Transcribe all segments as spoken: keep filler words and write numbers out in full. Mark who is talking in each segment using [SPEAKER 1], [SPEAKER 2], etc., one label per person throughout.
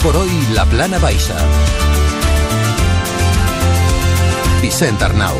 [SPEAKER 1] por hoy la Plana Baixa. Vicent Arnau.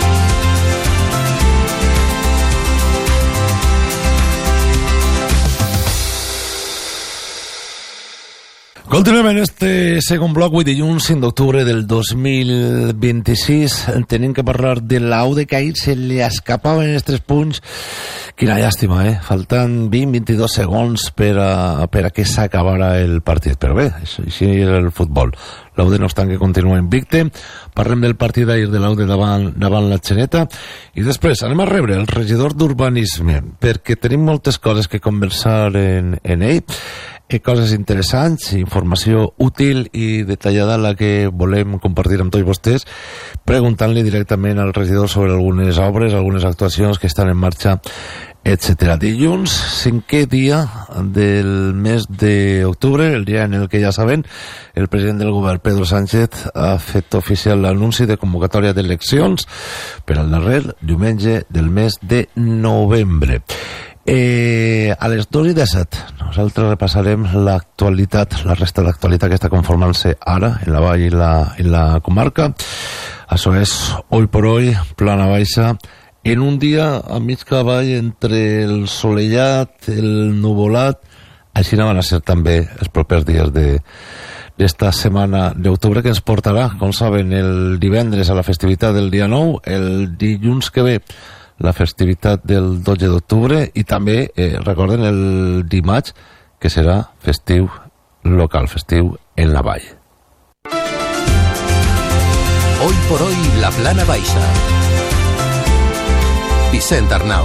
[SPEAKER 2] Continuem en este segon bloc. Avui dilluns cinc d'octubre del dos mil vint-i-sis tenim que parlar de l'Aude, que ahir se li escapaven els tres punts. Quina llàstima, eh? Faltant vint a vint-i-dos segons per a, per a que s'acabara el partit. Però bé, així és el futbol. L'Aude, no obstant, que continua invicte. Parlem del partit d'ahir de l'Aude davant, davant la Xeneta. I després anem a rebre el regidor d'Urbanisme, perquè tenim moltes coses que conversar en, en ell. Coses interessants, informació útil i detallada la que volem compartir amb tots vostès, preguntant-li directament al regidor sobre algunes obres, algunes actuacions que estan en marxa, etcètera. Dilluns, cinquè dia del mes d'octubre, el dia en el que, ja saben, el president del govern, Pedro Sánchez, ha fet oficial l'anunci de convocatòria d'eleccions per al darrer diumenge del mes de novembre. Eh, a les dos i disset nosaltres repassarem l'actualitat, la resta de l'actualitat que està conformant-se ara en la vall i la, en la comarca. Això és Hoy por Hoy, Plana Baixa, en un dia a mig cavall entre el solellat, el nuvolat. Així van a ser també els propers dies de d'esta setmana d'octubre, que ens portarà, com saben, el divendres a la festivitat del dia nou, el dilluns que ve la festivitat del dotze d'octubre i també, eh, recorden, el dimarts, que serà festiu local, festiu en la vall.
[SPEAKER 1] Hoy por hoy la Plana Baixa. Vicent Arnau.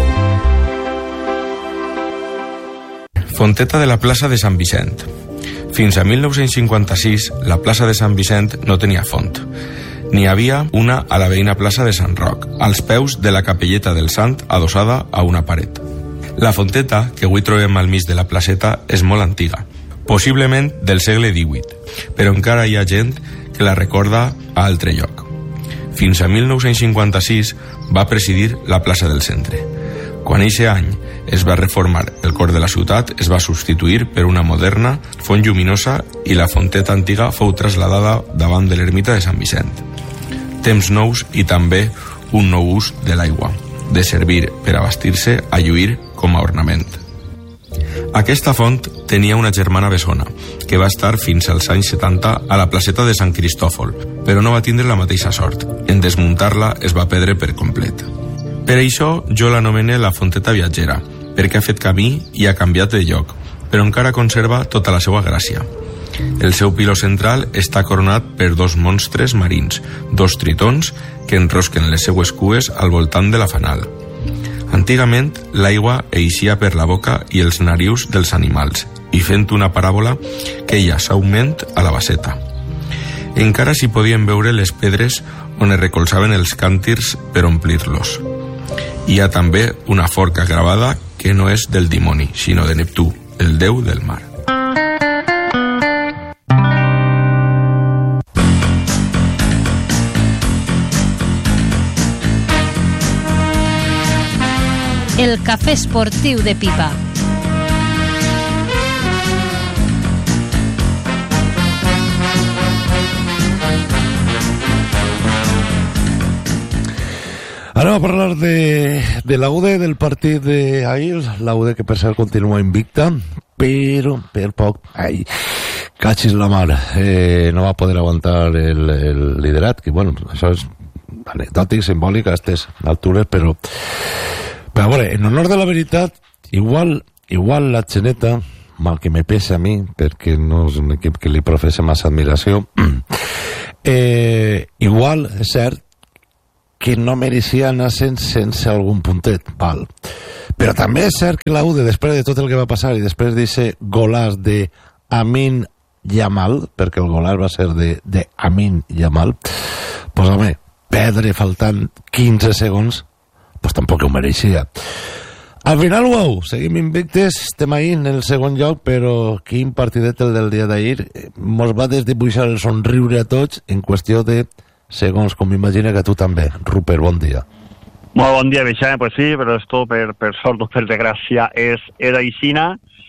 [SPEAKER 3] Fonteta de la plaça de Sant Vicent. Fins a mil nou-cents cinquanta-sis, la plaça de Sant Vicent no tenia font. N'hi havia una a la veïna plaça de Sant Roc, als peus de la capelleta del Sant, adossada a una paret. La fonteta, que avui trobem al mig de la placeta, és molt antiga, possiblement del segle divuit, però encara hi ha gent que la recorda a altre lloc. Fins a mil nou-cents cinquanta-sis va presidir la plaça del Centre. Quan eixe any es va reformar el cor de la ciutat, es va substituir per una moderna font lluminosa i la fonteta antiga fou trasladada davant de l'ermita de Sant Vicent. Temps nous i també un nou ús de l'aigua, de servir per abastir-se a lluir com a ornament. Aquesta font tenia una germana bessona, que va estar fins als anys setanta a la placeta de Sant Cristòfol, però no va tindre la mateixa sort. En desmuntar-la es va perdre per complet. Per això jo l'anomene la fonteta viatgera, perquè ha fet camí i ha canviat de lloc, però encara conserva tota la seva gràcia. El seu piló central està coronat per dos monstres marins, dos tritons que enrosquen les seues cues al voltant de la fanal. Antigament, l'aigua eixia per la boca i els narius dels animals, i fent una paràbola que ella s'augment a la baseta. Encara s'hi podien veure les pedres on es recolzaven els càntirs per omplir-los. Hi ha també una forca gravada que no és del dimoni, sinó de Neptú, el déu del mar.
[SPEAKER 4] El cafè esportiu de Pipa.
[SPEAKER 2] Ara a parlar de, de l'Aude, del partit d'ahir, l'Aude que per cert continua invicta, però per poc, ai, cachis la mar, eh, no va poder aguantar el, el liderat, que bueno, això és anecdòtic, simbòlic a aquestes altures, però però a veure, en honor de la veritat, igual, igual la Xeneta, mal que me pese a mi, perquè no és un equip que li professa massa admiració, eh, igual és cert que no mereixia anar sense, sense algun puntet, val. Però també és cert que l'Aude, després de tot el que va passar i després d'aquest golàs de Amin Yamal, perquè el golàs va ser de, de Amin Yamal, pues home, perdre faltant quinze segons, pues tampoc ho mereixia. Al final, uau, seguim invictes, estem ahí en el segon lloc, però quin partidet el del dia d'ahir, mos va desdibuixar el somriure a tots en qüestió de segons, com m'imagina que tu també. Rupert, bon dia.
[SPEAKER 5] Molt bon dia, Vicent, pues sí, però esto per, per sort o per desgràcia és, és aixina,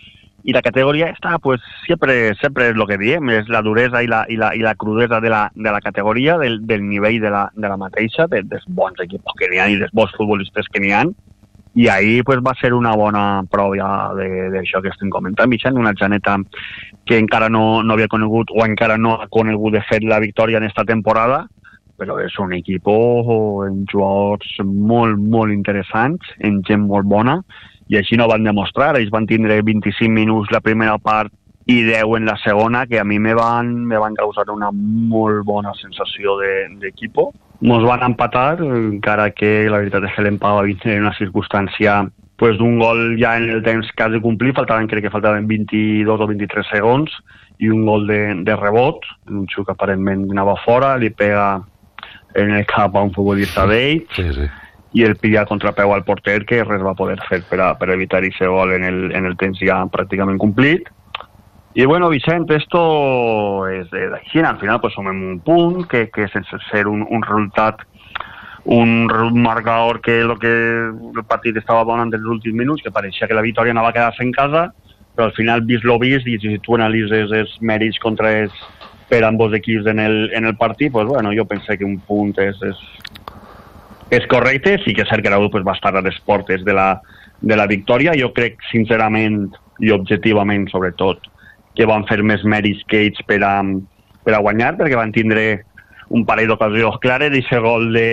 [SPEAKER 5] y la categoría esta, pues siempre siempre es lo que diem, és la duresa i la, i la, i la crudesa de la, de la categoria, del, del nivell de la, de la mateixa, de, dels bons equips que n'hi ha i dels bons futbolistes que n'hi ha, i ahir pues, va ser una bona prova d'això que estem comentant, Vicent, una Janeta que encara no, no havia conegut o encara no ha conegut de fet la victòria en esta temporada, però és un equip amb jugadors molt, molt interessants, amb gent molt bona, i així no van demostrar. Ells van tindre vint-i-cinc minuts la primera part i deu en la segona, que a mi me van, me van causar una molt bona sensació d'equip. Mos van empatar, encara que la veritat és que l'empat va vindre en una circumstància pues, d'un gol ja en el temps quasi complit, faltaven, crec que faltaven vint-i-dos o vint-i-tres segons, i un gol de, de rebot, un xuc que aparentment anava fora, li pega en el cap a un futbolista d'ell,
[SPEAKER 2] sí, sí.
[SPEAKER 5] i el pilla contrapeu al porter, que res va poder fer per, a, per evitar aquest gol en el, en el temps ja pràcticament complit. I bueno, Vicent, esto es de aquí, al final pues som en un punt que, que sense ser un, un resultat, un marcador que, lo que el partit estava donant dels últims minuts, que pareixia que la victòria anava a quedar-se en casa, però al final, vist lo vist, i si tu analitzes els mèrits contra els, per ambos equips en el, en el partit, pues bueno, jo pensé que un punt és... és és correcte, sí que és cert que l'U pues, va estar a les portes de la, de la victòria. Jo crec, sincerament i objectivament, sobretot, que van fer més mèrits que ells per a, per a guanyar, perquè van tindre un parell d'ocasions clares, i aquest gol de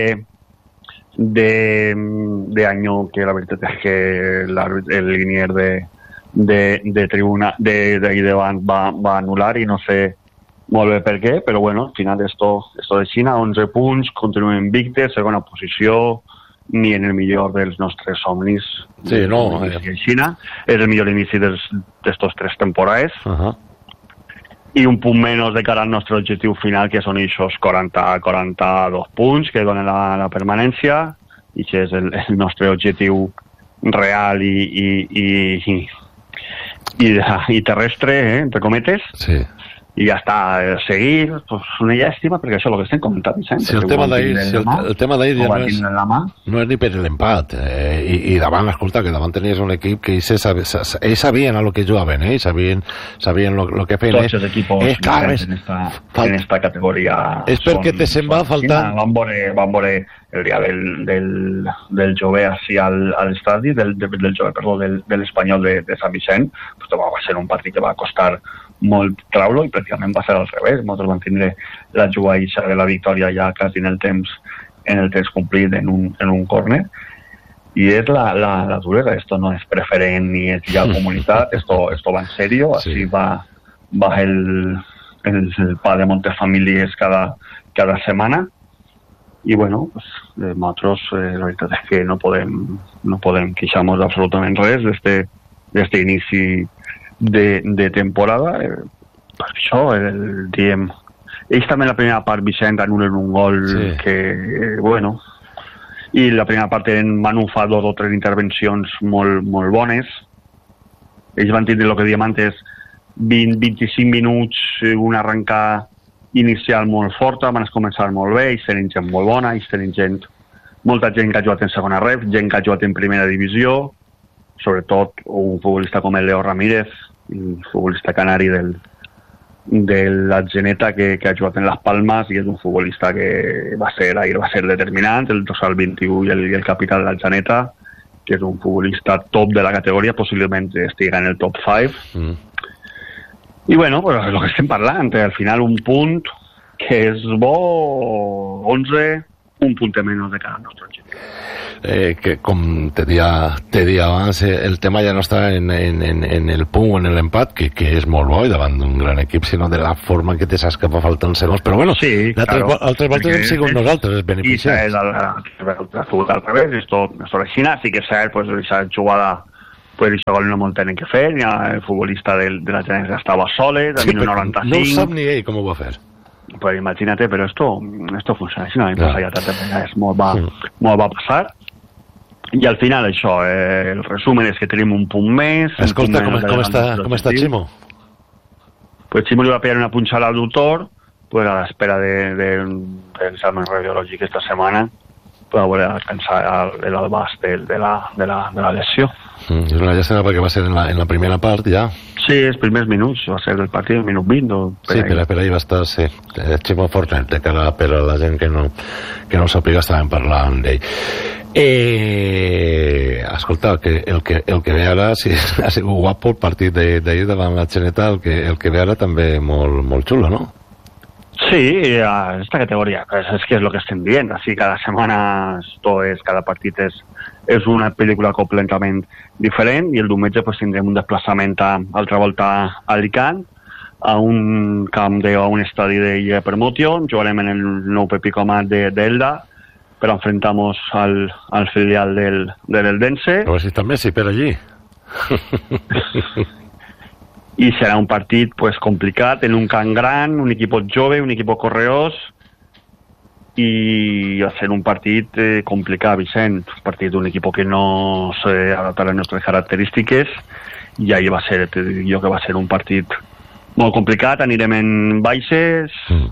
[SPEAKER 5] de, de Año, que la veritat és que el linier de, de, de tribuna de, de ahí davant va, va anul·lar, i no sé molt bé per què, però bueno, al final esto, esto de Xina, onze punts, continuen invictes, segona posició, ni en el millor dels nostres somnis.
[SPEAKER 2] Sí, no.
[SPEAKER 5] Eh. Xina és el millor inici d'estos tres temporades.
[SPEAKER 2] Uh -huh.
[SPEAKER 5] I un punt menys de cara al nostre objectiu final, que són aquests quaranta a quaranta-dos punts que donen la, la permanència, i que és el, el nostre objectiu real i, i, i, i, i, i terrestre, eh, entre cometes.
[SPEAKER 2] Sí.
[SPEAKER 5] I ja està, eh, seguir, pues, una llàstima, perquè això és el que estem comentant, Vicent.
[SPEAKER 2] Si el tema d'ahir si el, el tema d'ahir ja no és, no és ni per l'empat, eh, i, i davant, escolta, que davant tenies un equip que ells, sab, ells sabien a lo que jugaven, eh, sabien, sabien lo, lo que feien.
[SPEAKER 5] Tots els equipos
[SPEAKER 2] eh, clar, és,
[SPEAKER 5] en, esta, en esta categoria
[SPEAKER 2] és perquè te se'n va faltant.
[SPEAKER 5] Van veure, van veure el dia del, del, del jove així al, a l'estadi, del, del, del jove, perdó, del, de l'Espanyol de, de Sant Vicent, pues, va ser un partit que va costar molt traulo, i pràcticament va ser al revés. Nosaltres vam tindre la jugadissa de la victòria ja quasi en el temps en el temps complit en un, en un córner, i és la, la, la duresa. Esto no és preferent ni és ja comunitat, esto, esto va en serio, sí. Així va, va el, el, el pa de moltes famílies cada, cada setmana, i bueno, pues, eh, nosaltres eh, la veritat és que no podem, no podem queixar-nos absolutament res d'este, d'este inici de, de temporada. Eh, per això el, diem, ells també la primera part, Vicent, anulen un gol, sí. que, eh, bueno, i la primera part en Manu fa dos o tres intervencions molt, molt bones. Ells van tindre el que diem antes, vint a vint-i-cinc minuts, una arrencada inicial molt forta, van començar molt bé, ells tenen gent molt bona, ells tenen gent, molta gent que ha jugat en segona ref, gent que ha jugat en primera divisió, sobretot un futbolista com el Leo Ramírez, un futbolista canari del, de la Geneta que, que ha jugat en Las Palmas, i és un futbolista que va ser, ahir va ser determinant, el dorsal vint-i-u i el, i el capità de la Geneta, que és un futbolista top de la categoria, possiblement estiga en el top cinc. Mm. I bueno, pues, el que estem parlant, al final un punt que és bo, onze, un punt menys de cada nostre objectiu.
[SPEAKER 2] Eh, que com te dia, te dia abans, eh, el tema ja no està en, en, en el punt o en l'empat, que, que és molt bo i davant d'un gran equip, sinó de la forma que te saps que fa falta en segons. Però bueno,
[SPEAKER 5] sí,
[SPEAKER 2] altres, claro, altres voltes hem sigut nosaltres els beneficiats.
[SPEAKER 5] I és al revés, esto és així, sí que és cert, pues, aquesta jugada, pues això gol no molt tenen que fer, ja el futbolista de, de la Genesa estava soles, a
[SPEAKER 2] sí,
[SPEAKER 5] minut noranta-cinc.
[SPEAKER 2] No ho sap ni ell com ho va fer.
[SPEAKER 5] Pues imagínate, pero esto, esto funciona així, no m'hi passa ja tantes vegades, molt va, mm. molt va passar. I al final això, eh, el resumen és que tenim un punt més.
[SPEAKER 2] Escolta,
[SPEAKER 5] punt
[SPEAKER 2] com,
[SPEAKER 5] més
[SPEAKER 2] com, està, com està Ximo?
[SPEAKER 5] Pues Ximo li va pegar una punxada al doctor, pues a l'espera de, de, de l'examen radiològic esta setmana, per poder alcançar l'abast de, de, la, de, la, de la lesió.
[SPEAKER 2] Mm, és una llàstima perquè va ser en la, en la primera part ja.
[SPEAKER 5] Sí, els primers minuts, va ser el partit, el minut vint. O per
[SPEAKER 2] sí,
[SPEAKER 5] ahí.
[SPEAKER 2] per, per ahí va estar, sí. Ximo Fornet, de cara per a la gent que no, que no sàpiga, estàvem parlant d'ell. Eh, escolta, que el, que, el que ve ara, sí, ha sigut guapo el partit d'ahir davant la Xeneta, el que, el que ve ara també molt, molt xulo, no?
[SPEAKER 5] Sí, a esta categoría, pues es que es lo que estén viendo, así cada semana esto es, cada partit és, és una pel·lícula completament diferent i el diumenge pues, tindrem un desplaçament a, altra volta a Alicant, a un camp de, a un estadi de Lliga Promotion, jugarem en el nou Pepicomat de, de Elda, però enfrentamos al, al filial del, del Eldense.
[SPEAKER 2] A ver si está Messi per allí.
[SPEAKER 5] I serà un partit pues, complicat, en un camp gran, un equip jove, un equip correós, i va ser un partit eh, complicat, Vicent, un partit d'un equip que no s'adapta a les nostres característiques, i ahir va ser, te dic jo que va ser un partit molt complicat, anirem en baixes, mm.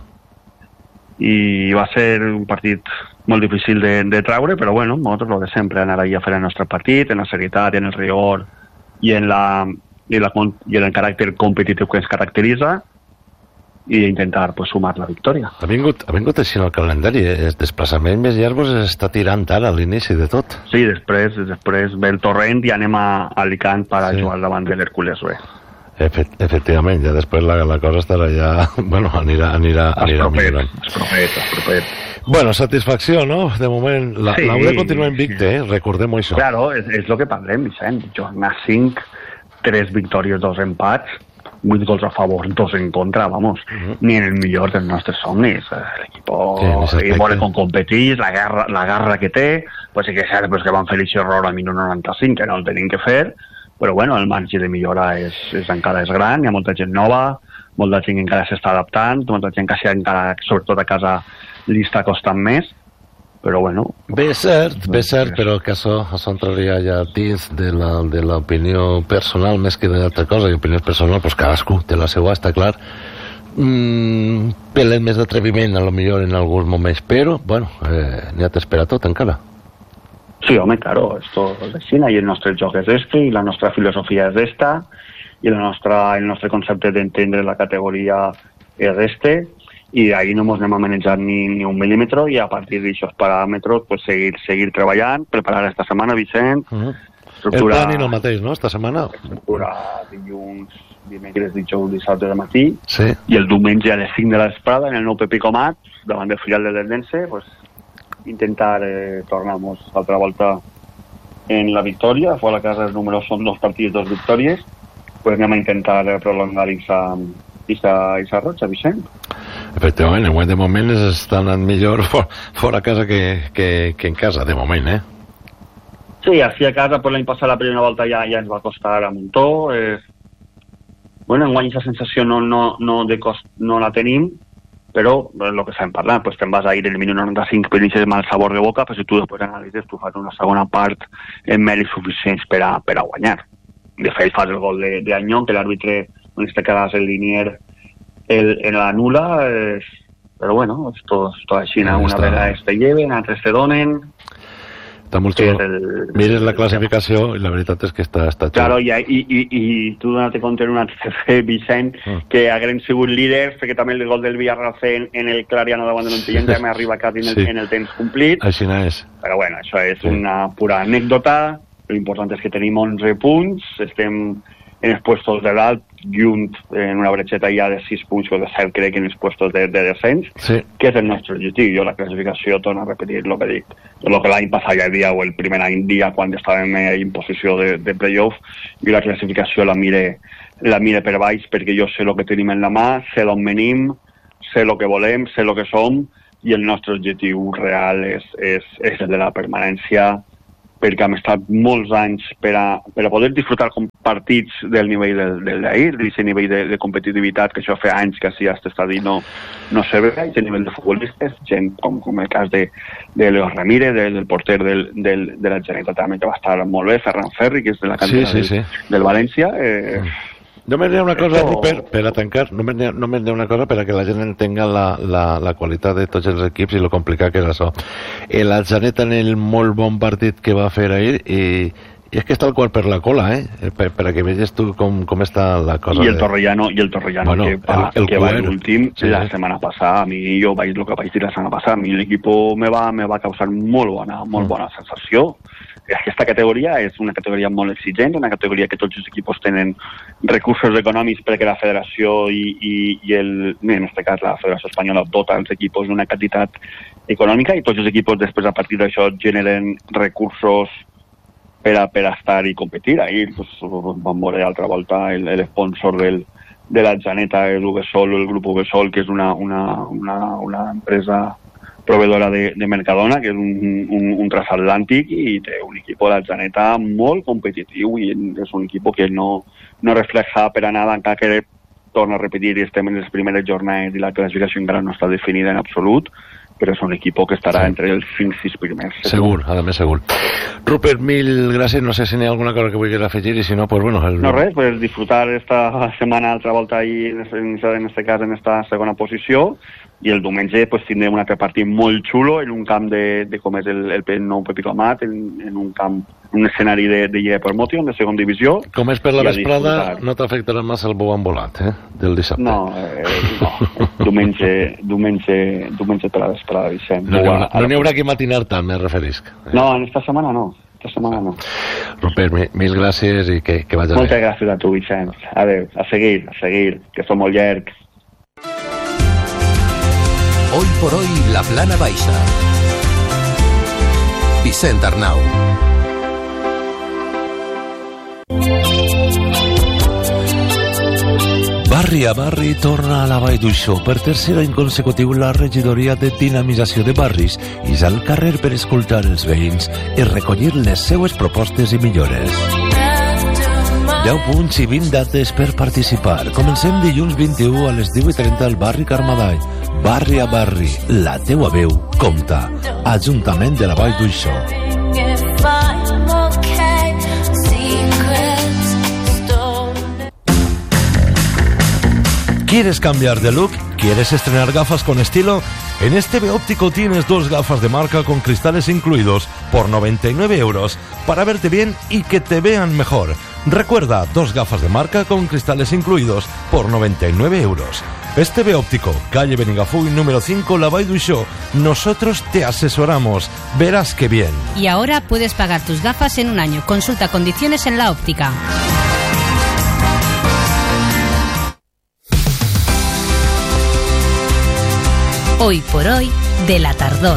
[SPEAKER 5] i va ser un partit molt difícil de, de traure, però bueno, nosaltres lo de sempre, anar allà a fer el nostre partit, en la serietat, en el rigor, i en la... I, la, i el caràcter competitiu que ens caracteritza i intentar pues, sumar la victòria.
[SPEAKER 2] Ha vingut, ha vingut així en el calendari, eh? El desplaçament més llarg està tirant ara a l'inici de tot.
[SPEAKER 5] Sí, després després ve el torrent i anem a Alicant per sí. jugar davant de l'Hèrcules B.
[SPEAKER 2] Efect, efectivament, ja després la, la cosa estarà ja... Bueno, anirà, anirà, anirà millorant.
[SPEAKER 5] És propet, és propet.
[SPEAKER 2] Bueno, satisfacció, no? De moment, la,
[SPEAKER 5] sí.
[SPEAKER 2] la U D continua invicte, eh? Recordem-ho això.
[SPEAKER 5] Claro, és, és el que parlem, Vicent. Jornada cinc, tres victòries, dos empats, vuit gols a favor, dos en contra, vamos, uh-huh. ni en el millor dels nostres somnis. L'equip sí, vol com competís, la garra, la garra que té, pues sí que és cert pues, que van fer aquest error al minut noranta-cinc, que no el tenim que fer, però bueno, el marge de millora és, és encara és gran, hi ha molta gent nova, molta gent que encara s'està adaptant, molta gent que encara, sobretot a casa, li està costant més, però bueno...
[SPEAKER 2] Bé, és cert, bé cert, però que això, això entraria ja dins de l'opinió personal més que d'altra cosa, i opinió personal, doncs cadascú té la seva, està clar. Mm, pelet més d'atreviment, a lo millor, en alguns moments, però, bueno, eh, n'hi ha d'esperar tot, encara.
[SPEAKER 5] Sí, home, claro, esto es de Xina, i el nostre joc és este, i la nostra filosofia és esta, i la nostra, el nostre concepte d'entendre la categoria és este, i ahí no ens anem a manejar ni, ni un mil·límetre i a partir d'aixòs paràmetres pues, seguir, seguir treballant, preparar esta setmana, Vicent. Uh-huh.
[SPEAKER 2] Estructura... El plan i el mateix, no?, esta setmana.
[SPEAKER 5] Estructura dilluns, dimecres, dijous, dissabte de matí,
[SPEAKER 2] sí.
[SPEAKER 5] I el diumenge a les cinc de la vesprada en el nou Pepicomat, davant del filial de l'Eldense, pues, intentar eh, tornar-nos altra volta en la victòria. Fora a casa els números són dos partits, dos victòries, pues anem a intentar prolongar aquesta rotxa, Vicent.
[SPEAKER 2] Efectivament, en de moment estan millor fora, fora a casa que, que, que en casa, de moment, eh?
[SPEAKER 5] Sí, així a casa, per l'any passat la primera volta ja, ja ens va costar a muntó. Eh... Bueno, enguany aquesta sensació no, no, no, de cost, no la tenim, però el que estem parlant, pues te'n vas a ir el minut noranta-cinc per iniciar mal sabor de boca, però si tu després analitzes, tu fas una segona part en mèrits suficients per a, per a guanyar. De fet, fas el gol d'Anyón, que l'àrbitre, on està quedat el linier, El, en la nula, eh, però bueno, esto, esto així, no, una vegada te lleven, altres te donen.
[SPEAKER 2] Està molt xulo. El... Mires la classificació i la veritat és que està, està xulo.
[SPEAKER 5] Claro, i, i, i, i tu dona't compte en una T C, Vicent, mm. que haguem sigut líders, perquè també el gol del Villarreal en, en el Clariano davant de l'Ontinyent també arriba quasi en el, sí. en el temps complit.
[SPEAKER 2] Així no és.
[SPEAKER 5] Però bueno, això és sí. una pura anècdota. L'important és que tenim onze punts, estem en els puestos de l'alt, junt en una brecheta ja de sis punts o de set, crec, en els puestos de, de descens,
[SPEAKER 2] sí.
[SPEAKER 5] que és el nostre objectiu. Jo la classificació, torno a repetir el que dic, el que l'any passat ja dia, o el primer any dia, quan estàvem en posició de, de playoff, jo la classificació la mire, la mire per baix, perquè jo sé el que tenim en la mà, sé d'on venim, sé el que volem, sé el que som, i el nostre objectiu real és, és, és el de la permanència, perquè hem estat molts anys per a, per a poder disfrutar com partits del nivell del, del d'ahir, d'aquest nivell de, de competitivitat, que això fa anys que així a aquest estadi no, no se ve, aquest nivell de futbolistes, gent com, com el cas de, de Leo Ramírez, de, del porter del, del, de la Generalitat també, que va estar molt bé, Ferran Ferri, que és de la cantera sí, sí, sí. Del, del València, eh,
[SPEAKER 2] Només hi ha una cosa,
[SPEAKER 5] Esto...
[SPEAKER 2] Rupert, per a tancar, només hi ha, només hi ha una cosa per a que la gent entenga la, la, la qualitat de tots els equips i lo complicat que és això. El Atzanet en el molt bon partit que va fer ahir i, i és que està el quart per la cola, eh? Per, per a que veges tu com, com està la cosa.
[SPEAKER 5] I el
[SPEAKER 2] de...
[SPEAKER 5] Torrellano, i el Torrellano
[SPEAKER 2] bueno,
[SPEAKER 5] que va,
[SPEAKER 2] el, el
[SPEAKER 5] que va l'últim,
[SPEAKER 2] sí,
[SPEAKER 5] la
[SPEAKER 2] sí.
[SPEAKER 5] setmana passada, a mi jo vaig el que vaig dir la setmana passada, a mi l'equipo me va, me va causar molt bona, molt bona mm. sensació. Aquesta categoria és una categoria molt exigent, una categoria que tots els equips tenen recursos econòmics perquè la federació i, i, i el, en aquest cas la federació espanyola dota els equips d'una quantitat econòmica i tots els equips després a partir d'això generen recursos per a, per a estar i competir. Ahir pues, vam veure altra volta l'esponsor del, de la Janeta, el Uvesol, el grup Uvesol, que és una, una, una, una empresa proveedora de, de Mercadona, que és un, un, un transatlàntic i té un equip de la Janeta molt competitiu i és un equip que no, no refleja per a nada, encara que torna a repetir i estem en les primeres jornades i la classificació encara no està definida en absolut, però és un equip que estarà sí. entre els cinc sis primers.
[SPEAKER 2] Segur, a més segur. Rupert, mil gràcies. No sé si n'hi ha alguna cosa que vulguis afegir i si no, pues bueno... El...
[SPEAKER 5] No res, pues disfrutar esta setmana altra volta ahí, en, en este cas, en esta segona posició, i el diumenge pues, tindrem un altre partit molt xulo en un camp de, de com és el, el nou Pepito Amat, en, en un camp, un escenari de, de Lliga de Promotion, de segona divisió.
[SPEAKER 2] Com és per la vesprada, no t'afectarà massa el bou embolat, eh? Del dissabte.
[SPEAKER 5] No, eh, no. diumenge, diumenge, diumenge per la vesprada, Vicent.
[SPEAKER 2] No, no, no n'hi haurà que matinar tant, me referisc.
[SPEAKER 5] No, en esta setmana no. Esta setmana no.
[SPEAKER 2] Rupert, mil, mil gràcies i que, que vagi bé.
[SPEAKER 5] Moltes gràcies a tu, Vicent. Adéu, a seguir, a seguir, que som molt llargs.
[SPEAKER 1] Hoy por hoy, la Plana Baixa. Vicent Arnau.
[SPEAKER 2] Barri a barri torna a la Vall d'Uixó. Per tercer any consecutiu la regidoria de dinamització de barris és al carrer per escoltar els veïns i recollir les seues propostes i millores. deu punts i vint dates per participar. Comencem dilluns vint-i-u a les divuit i trenta al barri Carmadall. Barri a barri, la teua veu compta. Ajuntament de la Vall d'Uixó. ¿Quieres cambiar de look? ¿Quieres estrenar gafas con estilo? En este B Óptico tienes dos gafas de marca con cristales incluidos por noventa y nueve euros para verte bien y que te vean mejor. Recuerda, dos gafas de marca con cristales incluidos por noventa y nueve euros. Este B Óptico, calle Benigafuy número cinco, La Vall d'Uixó. Nosotros te asesoramos. Verás que bien.
[SPEAKER 4] Y ahora puedes pagar tus gafas en un año. Consulta condiciones en la óptica. Hoy por hoy, de la tardor.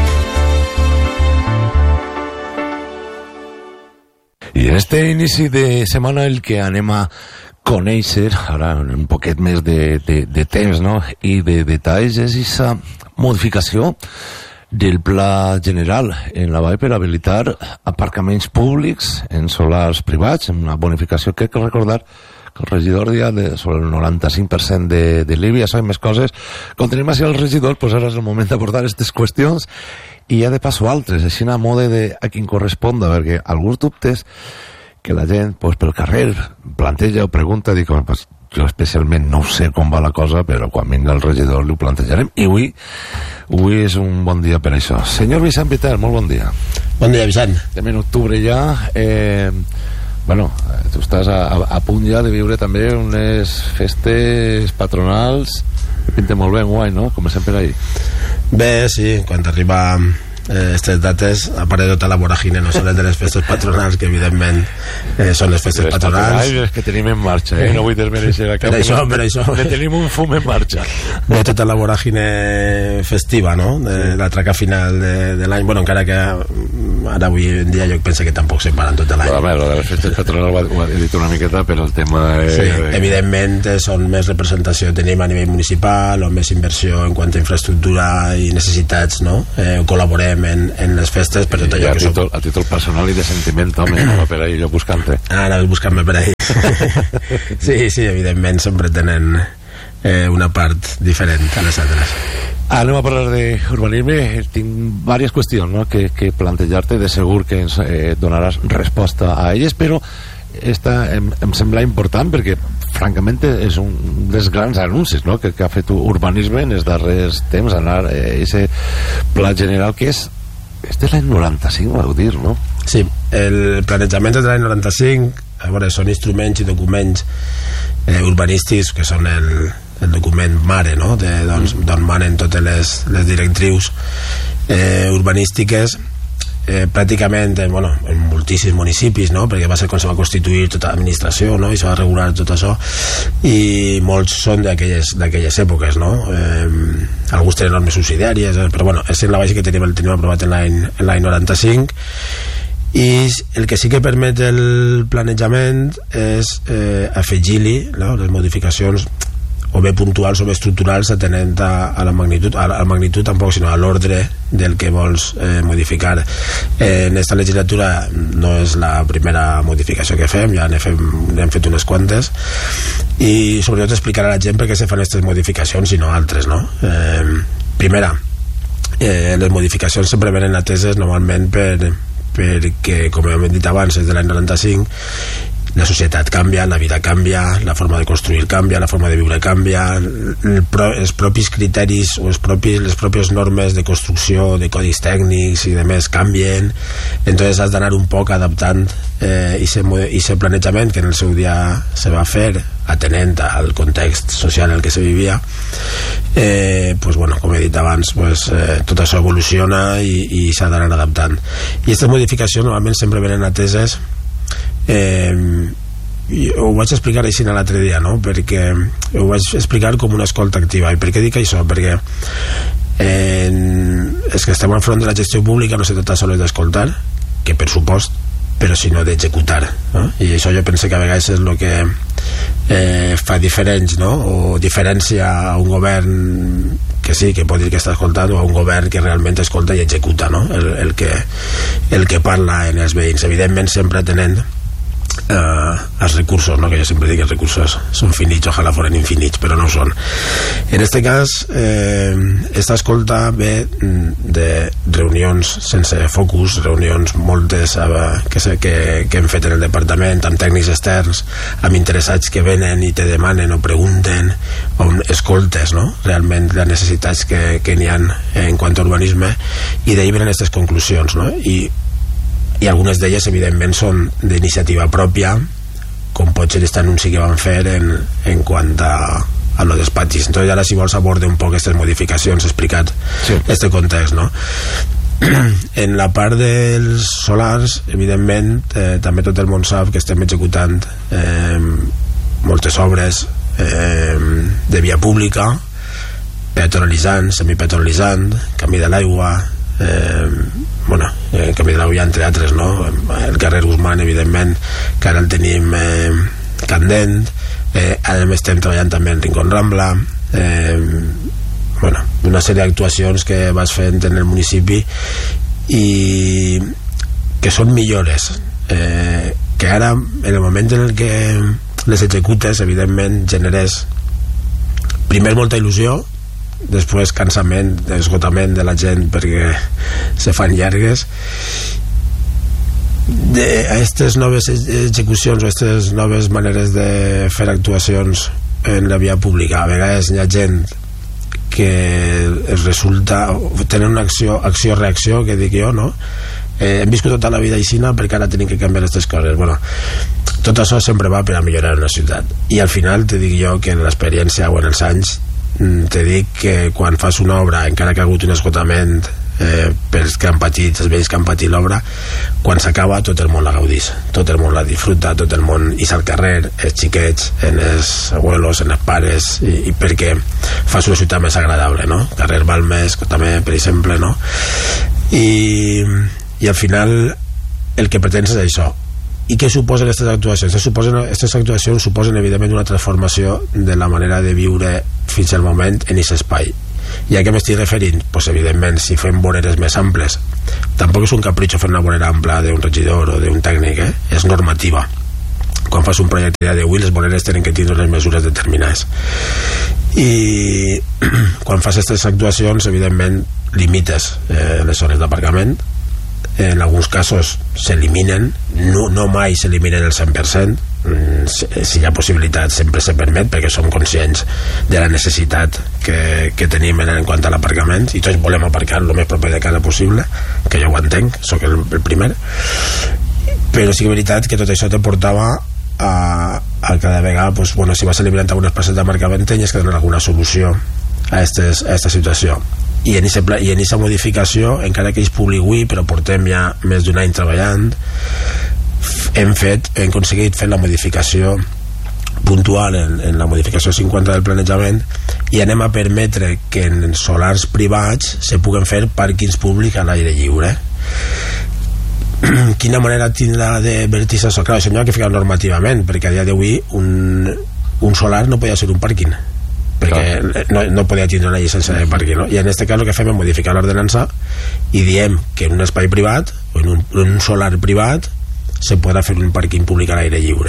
[SPEAKER 2] I en este inici de setmana el que anem a conèixer, ara un poquet més de, de, de temps, no?, i de detalls, és aquesta modificació del pla general en la Vall per habilitar aparcaments públics en solars privats, una bonificació que hay que recordar que el regidor dia de, sobre el noranta-cinc per cent de, de l'I B I, això i més coses. Com tenim així el regidor, pues ara és el moment d'abordar aquestes qüestions i ja de passo altres, així a mode de a quin corresponda, perquè alguns dubtes que la gent pues, pel carrer planteja o pregunta, dic, pues, jo especialment no sé com va la cosa, però quan vinga el regidor li ho plantejarem, i avui, avui és un bon dia per això. Senyor Vicent Vitel, molt bon dia.
[SPEAKER 6] Bon dia, Vicent.
[SPEAKER 2] Estem en octubre ja, eh, bueno, tu estàs a, a, a punt ja de viure també unes festes patronals que pinten molt bé, guai, no? Comencem per ahí.
[SPEAKER 6] Bé, sí, quan arriba aquestes dates apareix tota la voràgine, no solen de les festes patronals, que evidentment eh, són les festes les patronals.
[SPEAKER 2] Ai, les que tenim en marxa, eh? No vull desmereixer a cap.
[SPEAKER 6] Per això, per això.
[SPEAKER 2] Ne tenim un fum en marxa.
[SPEAKER 6] Ve tota la voràgine festiva, no?, de sí. La traca final de, de l'any. Bueno, encara que ara avui en dia jo penso que tampoc se'n van tot l'any.
[SPEAKER 2] Però, a veure, les festes patronals ho he dit una miqueta, però el tema és...
[SPEAKER 6] Sí, evidentment són més representació tenim a nivell municipal, o més inversió en quant a infraestructura i necessitats, no? Eh, col·laborem En, en les festes, per tot allò
[SPEAKER 2] a
[SPEAKER 6] que
[SPEAKER 2] títol,
[SPEAKER 6] soc...
[SPEAKER 2] a títol personal i de sentiment, home, anava per ahí jo buscant-te.
[SPEAKER 6] Ah, anaves buscant-me per ahí. Sí, sí, evidentment sempre tenen eh, una part diferent a les altres.
[SPEAKER 2] Ah, anem a parlar d'urbanisme. Tinc diverses qüestions, no?, que, que plantejar-te, de segur que ens eh, donaràs resposta a elles, però esta em, em sembla important perquè francament és un dels grans anuncis, no?, que, que ha fet urbanisme en els darrers temps, anar a aquest pla general que és, és de l'any noranta-cinc, vau dir, no?
[SPEAKER 6] Sí, el planejament de l'any noranta-cinc, a veure, són instruments i documents eh, urbanístics que són el, el document mare, no?, de, doncs, d'on manen totes les, les directrius eh, urbanístiques. Eh, pràcticament eh, bueno, en moltíssims municipis, no?, perquè va ser quan se va constituir tota l'administració, no?, i se va regular tot això, i molts són d'aquelles d'aquelles èpoques, no? Eh, alguns tenen normes subsidiàries, eh, però bueno, és en la base que tenim, el tenim aprovat en l'any en l'any noranta-cinc, i el que sí que permet el planejament és eh, afegir-li, no?, les modificacions o bé puntuals o bé estructurals atenent a, a la magnitud, a la magnitud tampoc, sinó a l'ordre del que vols eh, modificar. Eh, en esta legislatura no és la primera modificació que fem, ja n'hem fet, fet unes quantes, i sobretot explicar a la gent per què se fan aquestes modificacions i no altres, no? Eh, primera, eh, les modificacions sempre venen ateses normalment per, perquè, com hem dit abans, és de l'any noranta-cinc, la societat canvia, la vida canvia, la forma de construir canvia, la forma de viure canvia, el pro, els propis criteris o els propis, les pròpies normes de construcció, de codis tècnics i demés canvien, entonces has d'anar un poc adaptant eh, i ese planejament que en el seu dia se va fer atenent al context social en el que se vivia, eh, pues bueno, com he dit abans, pues, eh, tot això evoluciona i, i s'ha d'anar adaptant, i aquestes modificacions normalment sempre venen ateses. Eh, ho vaig explicar així l'altre dia, no?, perquè ho vaig explicar com una escolta activa. I per què dic això? Perquè eh, és que estem enfront de la gestió pública, no se trata sols d'escoltar, que per supost, però sinó d'executar, no? I això jo penso que a vegades és el que eh, fa diferents, no?, o diferència a un govern que sí, que pot dir que està escoltant, o a un govern que realment escolta i executa, no?, el, el, que, el que parla en els veïns, evidentment sempre tenint Uh, els recursos, no? Que jo sempre dic que els recursos són finits, ojalà foren infinits, però no ho són. En este cas eh, esta escolta ve de reunions sense focus, reunions moltes uh, que, sé, que, que hem fet en el departament amb tècnics externs, amb interessats que venen i te demanen o pregunten, on escoltes, no?, realment les necessitats que, que n'hi ha en quant a urbanisme, i d'ahir venen aquestes conclusions, no? I i algunes d'elles evidentment són d'iniciativa pròpia, com pot ser aquest anunci que van fer en, en quant a, a lo dels patis. Entonces ara, si vols, aborde un poc aquestes modificacions, explicat sí. Este context, no? En la part dels solars, evidentment, eh, també tot el món sap que estem executant eh, moltes obres eh, de via pública, peatonalitzant, semipeatonalitzant, canvi de l'aigua, eh, bueno, eh, canvi de l'aigua, entre altres, no? El carrer Guzmán, evidentment, que ara el tenim eh, candent, eh, ara estem treballant també en Rincón Rambla, eh, bueno, una sèrie d'actuacions que vas fent en el municipi i que són millores, eh, que ara, en el moment en el que les executes, evidentment generes primer molta il·lusió, després cansament, esgotament de la gent perquè se fan llargues. Aquestes noves execucions o aquestes noves maneres de fer actuacions en la via pública, a vegades hi ha gent que es resulta, tenen una acció, acció-reacció, que dic jo, no? Eh, hem viscut tota la vida aixina perquè ara tenim que canviar aquestes coses. Bueno, tot això sempre va per a millorar una ciutat, i al final te dic jo que en l'experiència o en els anys te dic que quan fas una obra, encara que ha hagut un esgotament eh, pels que han patit, els vells que han patit l'obra, quan s'acaba tot el món la gaudís, tot el món la disfruta, tot el món és al carrer, els xiquets, en els abuelos, en els pares, i, i perquè fas una ciutat més agradable, no? Carrer Balmes també, per exemple, no? I, i al final el que pretens és això. I què suposen aquestes actuacions? Aquestes actuacions suposen evidentment una transformació de la manera de viure fins al moment en aquest espai. I a què m'estic referint? Pues evidentment, si fem voreres més amples, tampoc és un capritxo fer una vorera ampla d'un regidor o d'un tècnic, eh? És normativa. Quan fas un projecte de avui, les voreres tenen que tindre les mesures determinades. I quan fas aquestes actuacions, evidentment, limites eh, les zones d'aparcament. En alguns casos s'eliminen, no, no mai s'eliminen el cent per cent, si hi ha possibilitat sempre se permet, perquè som conscients de la necessitat que, que tenim en, en quant a l'aparcament, i tots volem aparcar el més proper de casa possible, que jo ho entenc, sóc el, el primer, però sí que és veritat que tot això te portava a, a cada vegada, pues, bueno, si vas eliminant algunes places d'aparcament tenies que donar alguna solució a aquesta situació, i en aquesta modificació, encara que és publi avui, però portem ja més d'un any treballant, hem fet, hem aconseguit fer la modificació puntual en, en la modificació cinquanta del planejament, i anem a permetre que en solars privats se puguen fer pàrquings públics a l'aire lliure. Quina manera tindrà de vertir-se això? Clar, això n'hi ha que ficar normativament, perquè a dia d'avui un, un solar no podia ser un pàrquing, perquè no, no podia tindre una llicència de pàrquing, no? I en aquest cas el que fem és modificar l'ordenança i diem que en un espai privat o en un, en un solar privat se podrà fer un pàrquing públic a l'aire lliure.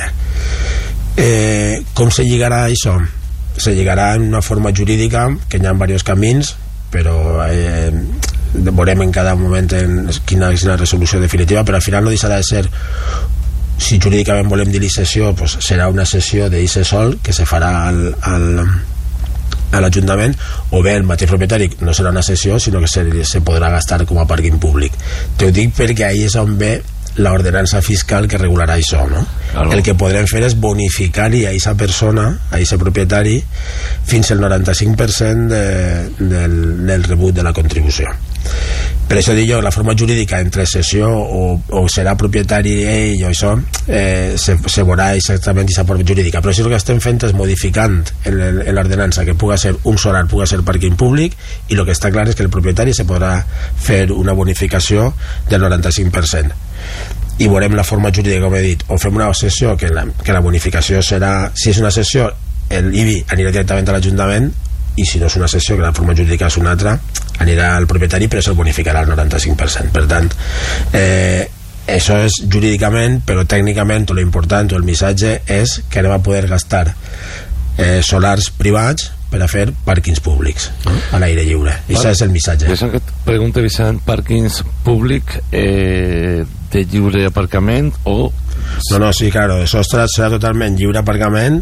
[SPEAKER 6] Eh, com se lligarà això? Se lligarà en una forma jurídica, que hi ha diversos camins, però eh, veurem en cada moment en quina és la resolució definitiva, però al final no deixarà de ser, si jurídicament volem dir sessió, pues serà una sessió d'I C Sol que se farà al, al, a l'Ajuntament, o bé el mateix propietari no serà una sessió, sinó que se, se podrà gastar com a pàrquing públic. Te ho dic perquè ahí és on ve l'ordenança fiscal que regularà això, no? Claro. El que podrem fer és bonificar-hi a aquesta persona, a aquest propietari, fins al noranta-cinc per cent de, del, del rebut de la contribució. Per això dic jo, la forma jurídica entre cessió o, o serà propietari ell o això, eh, se, se veurà exactament aquesta forma jurídica, però si el que estem fent és modificant en, en l'ordenança que puga ser un solar, puga ser pàrquing públic, i el que està clar és que el propietari se podrà fer una bonificació del noranta-cinc per cent. I veurem la forma jurídica, com he dit, o fem una sessió que la, que la bonificació serà, si és una sessió el I B I anirà directament a l'Ajuntament, i si no és una sessió, que la forma jurídica és una altra, anirà al propietari, però se'l bonificarà al noranta-cinc per cent. Per tant, eh, això és jurídicament, però tècnicament lo important o el missatge és que anem a poder gastar eh, solars privats per a fer pàrquings públics, no? A l'aire lliure. I això és el missatge.
[SPEAKER 2] Deixa'm que et pregunti, Vicent, pàrquings públic eh, de lliure aparcament o...
[SPEAKER 6] No, no, sí, claro, això serà totalment lliure aparcament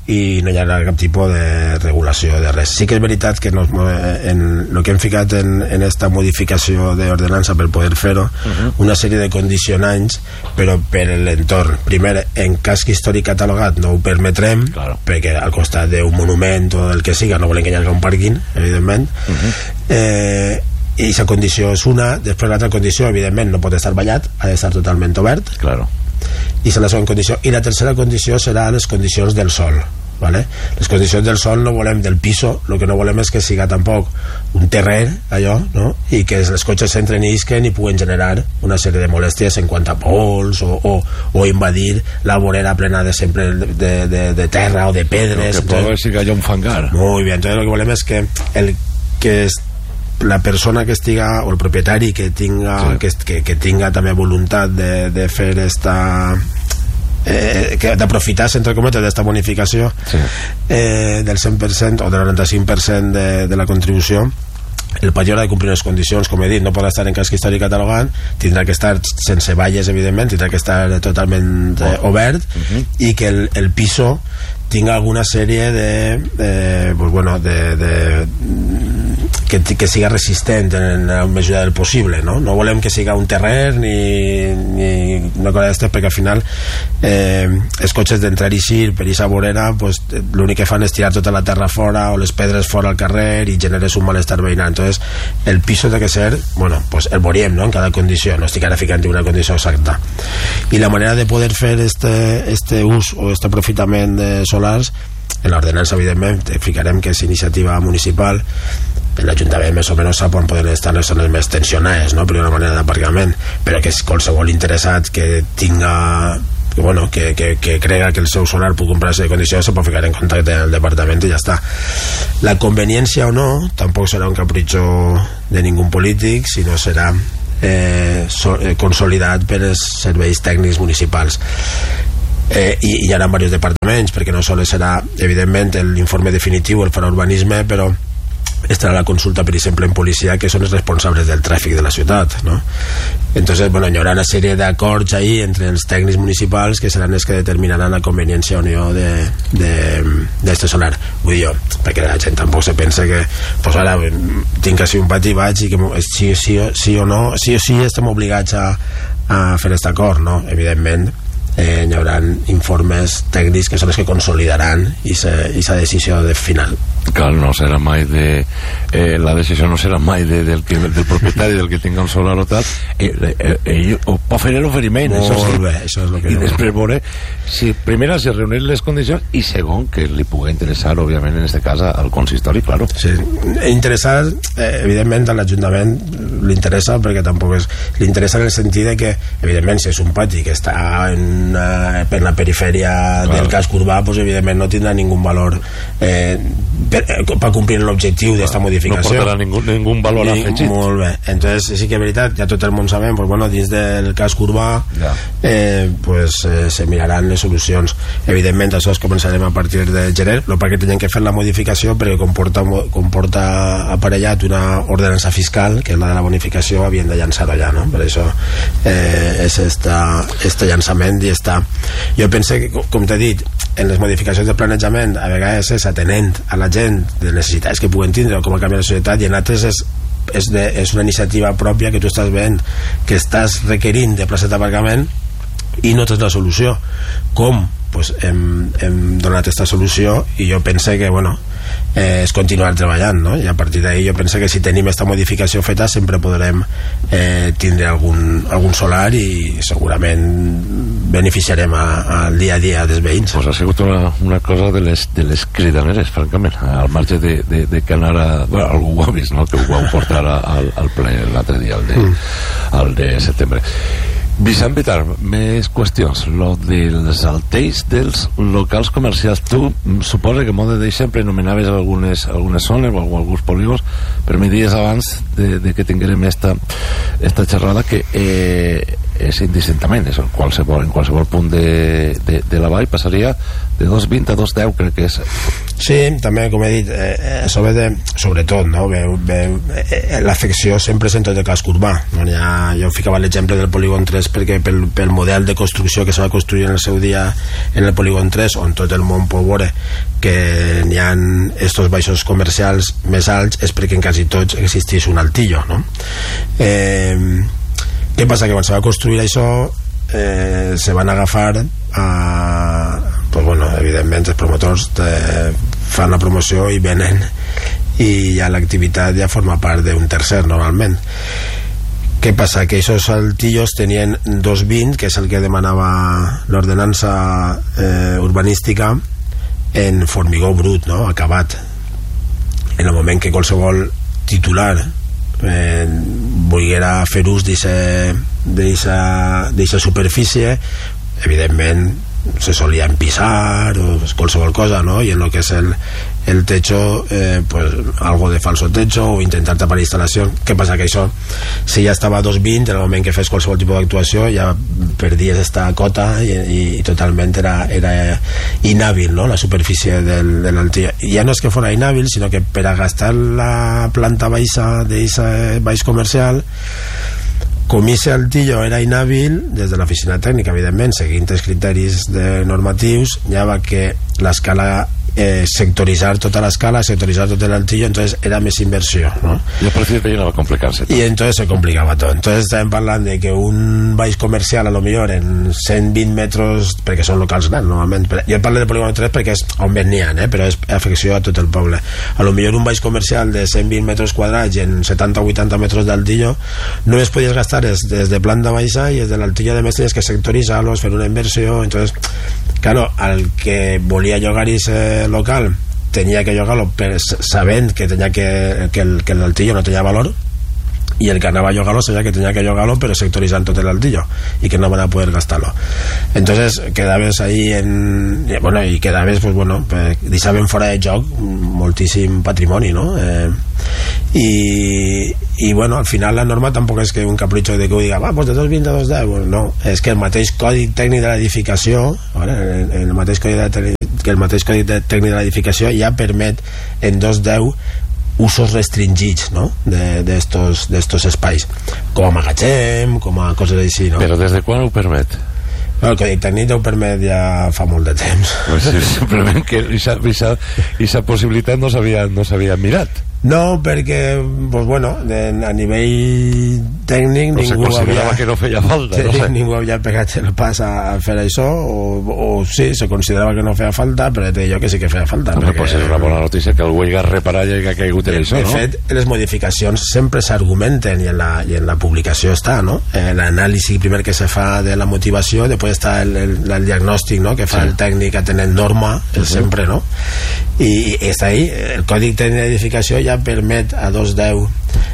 [SPEAKER 6] i no hi haurà cap tipus de regulació de res. Sí que és veritat que no, en el que hem ficat en, en esta modificació d'ordenança per poder fer-ho, uh-huh. una sèrie de condicionants, però per l'entorn. Primer, en casc històric catalogat no ho permetrem, claro. perquè al costat d'un monument o del que siga no volem que hi hagi un pàrquing, evidentment. Uh-huh. eh, i aquesta condició és una. Després l'altra condició, evidentment, no pot estar ballat, ha d'estar totalment obert.
[SPEAKER 2] Claro.
[SPEAKER 6] I és la segona condició. I la tercera condició serà les condicions del sol, ¿vale? Les condicions del sol no volem del piso, el que no volem és que siga tampoc un terrer, allò, no? I que els cotxes s'entren i isquen i puguen generar una sèrie de molèsties en quant a pols o, o, o invadir la vorera plena de sempre de, de, de terra o de pedres.
[SPEAKER 2] No, que pot ser que hi ha un fangar.
[SPEAKER 6] Muy bien, entonces lo que volem és que el que es la persona que estiga, o el propietari que tinga, sí. que, que, que tinga també voluntat de, de fer esta eh, d'aprofitar-se entre cometes d'esta bonificació sí. eh, del cent per cent o del noranta-cinc per cent de, de la contribució, el pati haurà de complir les condicions, com he dit, no podrà estar en casc històric catalogant, tindrà que estar sense valles, evidentment, tindrà que estar totalment eh, obert, uh-huh. i que el, el piso tinga alguna sèrie de, de pues bueno, de, de que, que siga resistent en la mesura del possible, no? No volem que siga un terrer ni, ni una cosa d'estes, perquè al final eh, els cotxes d'entrar i eixir per aquesta vorera, pues, l'únic que fan és tirar tota la terra fora o les pedres fora al carrer i generes un malestar veïnal. Entonces el piso té que ser, bueno, pues el veurem, no? En cada condició, no estic ara ficant una condició exacta. I la manera de poder fer este, este ús o este aprofitament de solars, en l'ordenança evidentment ficarem que és iniciativa municipal, l'Ajuntament més o menys sap on poden estar les zones més tensionades, no? Per una manera d'aparcament, però que és qualsevol interessat que tinga que, bueno, que, que, que crega que el seu solar pugui comprar-se de condicions se pot ficar en contacte amb el departament i ja està. La conveniència o no tampoc serà un capritxo de ningú polític, sinó serà eh, so, eh, consolidat per els serveis tècnics municipals. Eh, i hi haurà diversos departaments, perquè no sols serà evidentment l'informe definitiu, el farà urbanisme, però estarà la consulta, per exemple, en policia, que són els responsables del tràfic de la ciutat, no? Entonces, bueno, hi haurà una sèrie d'acords ahí entre els tècnics municipals que seran els que determinaran la conveniència o no d'este solar. Vull dir jo, perquè la gent tampoc se pensa que pues ara tinc quasi un pati i vaig i que sí, sí, sí o no, sí o sí estem obligats a, a fer aquest acord, no? Evidentment eh, hi haurà informes tècnics que són els que consolidaran aquesta decisió de final.
[SPEAKER 2] Clar, no serà mai de... Eh, la decisió no serà mai de, del, que, del propietari del que tinga un solar o tal. Ell eh, eh, pot fer l'oferiment, això sí.
[SPEAKER 6] Bé, això és el que
[SPEAKER 2] I després veure si primera si reunir les condicions i segon que li pugui interessar, òbviament, en este cas al consistori, claro.
[SPEAKER 6] Sí, interessar, eh, evidentment, a l'Ajuntament li interessa perquè tampoc és... Li interessa en el sentit de que, evidentment, si és un pati que està en, una, en la perifèria claro. del casc urbà, pues, evidentment no tindrà ningú valor eh, per, eh, per complir l'objectiu d'esta modificació.
[SPEAKER 2] No portarà ningú, ningú valor Ni, afegit.
[SPEAKER 6] Molt bé. Entonces, sí que és veritat, ja tot el món sabem, pues, bueno, dins del casc urbà ja. eh, pues, eh, se miraran les solucions. Evidentment, això es començarem a partir de gener, però perquè tenen que fer la modificació perquè comporta, comporta aparellat una ordenança fiscal, que és la de la bonificació, havien de llançar-ho allà, no? Per això eh, és esta, este llançament i està... Jo pense que, com t'he dit, en les modificacions de planejament a vegades és atenent a la gent de necessitats que puguen tindre o com ha canviat la societat, i en altres és, és, de, és una iniciativa pròpia que tu estàs veient que estàs requerint de places d'aparcament i no tens la solució. Com? Pues hem, hem donat aquesta solució i jo pense que, bueno, eh, és continuar treballant, no? I a partir d'ahí jo pense que si tenim aquesta modificació feta sempre podrem eh, tindre algun, algun solar i segurament beneficiarem al dia a dia dels veïns.
[SPEAKER 2] Pues ha sigut una, una cosa de les, de les cridaneres, francament, al marge de, de, de que anara... Bueno, algú ho ha vist, no?, que ho vau portar al, al ple l'altre dia, el de, mm. el de setembre. Vicent Vitar, més qüestions. Lo dels altells dels locals comercials. Tu, suposa que mode de sempre anomenaves algunes, algunes zones o alguns polígons, però me dies abans de, de que tinguérem esta, esta xerrada que eh, és indistintament, és en qualsevol, en qualsevol punt de, de, de la vall passaria de dos coma vint a dos coma deu, crec que és.
[SPEAKER 6] Sí, també, com he dit, eh, sobre de, sobretot, no? Ve, ve, eh, l'afecció sempre és en tot el casc urbà. No? Ja, jo ficava l'exemple del polígon tres perquè pel, pel model de construcció que se va construir en el seu dia en el polígon tres, on tot el món pot veure que n'hi ha estos baixos comercials més alts, és perquè en quasi tots existís un altillo, no? Eh, què passa? Que quan se va construir això eh, se van agafar a... Pues bueno, evidentment els promotors te fan la promoció i venen i ja l'activitat ja forma part d'un tercer normalment. Què passa? Que aquests altillos tenien dos coma vint, que és el que demanava l'ordenança eh, urbanística, en formigó brut, no? Acabat. En el moment que qualsevol titular eh, volguera fer ús d'aquesta superfície, evidentment se solia empisar o qualsevol cosa, no? I en el que és el, el techo, eh, pues algo de falso techo o intentar tapar la instal·lació. Què passa? Que això, si ja estava a dos coma vint, en el moment que fes qualsevol tipus d'actuació ja perdies esta cota i, i, i totalment era, era inhàbil, no? La superfície del, de l'altillo. I ja no és que fos inhàbil, sinó que per a gastar la planta baixa d'aquest baix comercial, com ese altillo era inhàbil, des de l'oficina tècnica, evidentment, seguint els criteris de normatius, ja va que l'escala, eh, sectoritzar tota l'escala, sectoritzar tot l'altillo, entonces era més inversió, no?
[SPEAKER 2] I a partir d'ahí no va complicar-se tot.
[SPEAKER 6] I entonces se complicava tot. Entonces estàvem parlant de que un baix comercial, a lo millor en cent vint metres, perquè són locals grans, normalment. Jo parlo de polígon tres perquè és on ben n'hi ha, eh? Però és afecció a tot el poble. A lo millor un baix comercial de cent vint metres quadrats i en setanta o vuitanta metres d'altillo, només podies gastar des, des de planta baixa i des de l'altillo de més tenies que sectoritzar-los, fer una inversió. Entonces, claro, el que volia llogar ese local tenia que llogar-lo sabent que tenia que, que, el, que l'altillo no tenia valor, i el que anava a llogar-lo sabia que tenia que llogar-lo però sectoritzant tot l'altillo i que no van a poder gastar-lo. Entonces quedaves ahí en... bueno, i quedaves, pues bueno, deixaven fora de joc moltíssim patrimoni, no? Eh, i, i bueno, al final la norma tampoc és que un capritxo de que ho diga, va, pues de dos coma vint a dos coma deu, no, és que el mateix codi tècnic de l'edificació, el, el mateix codi de, que el mateix codi tècnic de l'edificació ja permet en dos coma deu usos restringits, no? d'estos d'estos espais, com a magatzem, com a coses així, no?
[SPEAKER 2] Però des de quan ho permet?
[SPEAKER 6] El Codi Tècnic ho permet ja fa molt de temps.
[SPEAKER 2] Pues sí, simplement que aquesta possibilitat no s'havia no s'havia mirat.
[SPEAKER 6] No, perquè pues bueno, de, a nivell tècnic
[SPEAKER 2] no
[SPEAKER 6] ningú
[SPEAKER 2] havia que no feia falta, no sé.
[SPEAKER 6] Ningú havia pegat el pas a, a fer això o, o sí, se considerava que no feia falta, però te dic jo que sí que feia falta.
[SPEAKER 2] No, perquè, pues és una bona notícia que algú hi ha reparat i que ha caigut en això, no?
[SPEAKER 6] De fet, les modificacions sempre s'argumenten i en la, i en la publicació està, no? Eh, l'anàlisi primer que se fa de la motivació, després està el, el, el diagnòstic, no? Que fa sí. el tècnic atenent norma, uh -huh. sempre, no? I, i està ahí, el Codi Tècnic d'Edificació ja permet a dos coma deu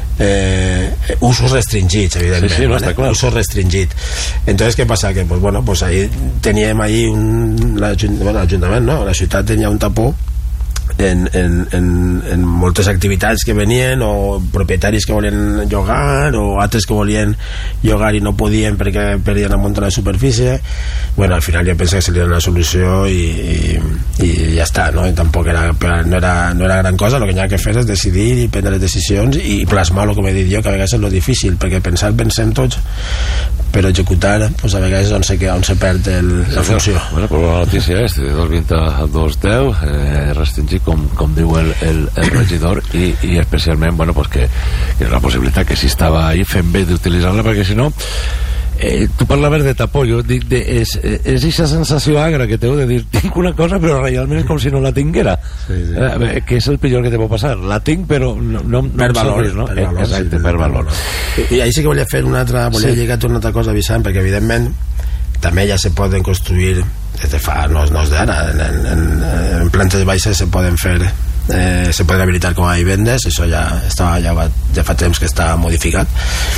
[SPEAKER 6] eh, usos restringits, evidentment,
[SPEAKER 2] sí, sí, no, està clar.
[SPEAKER 6] usos restringits. Entonces, què passa? Que, pues, bueno, pues ahí teníem ahí un, l'Ajuntament, no? La ciutat tenia un tapó en, en, en, en moltes activitats que venien, o propietaris que volien llogar, o altres que volien llogar i no podien perquè perdien un munt de la superfície. Bueno, al final jo penso que se li dona una solució i, i, i ja està, no? I tampoc era, no, era, no era gran cosa. El que hi ha que fer és decidir i prendre les decisions i plasmar-lo, com he dit jo, que a vegades és lo difícil, perquè pensar pensem tots, però executar, pues a vegades on se, on se perd el, la funció.
[SPEAKER 2] Bueno, pues la notícia és de dos vint a dos deu, eh, restringit com, com diu el, el, el regidor, i, i especialment, bueno, pues que, que és una possibilitat que si estava ahí fem bé d'utilitzar-la, perquè si no eh, tu parlaves de tapó, jo dic de, és aquesta sensació agra que t'heu de dir tinc una cosa però realment és com si no la tinguera, sí, sí. Eh, que és el pitjor que te pot passar, la tinc però no, no, no
[SPEAKER 6] per valor, no?
[SPEAKER 2] Per valor, exacte, sí, per valor.
[SPEAKER 6] I, i ahí sí que volia fer una altra, volia sí. lligar una altra cosa, Vicent, perquè evidentment també ja se poden construir des de fa, no, no és d'ara, en, en, en, en plantes baixes se poden fer eh, se poden habilitar com a vivendes, això ja, estava, ja, va, ja fa temps que està modificat,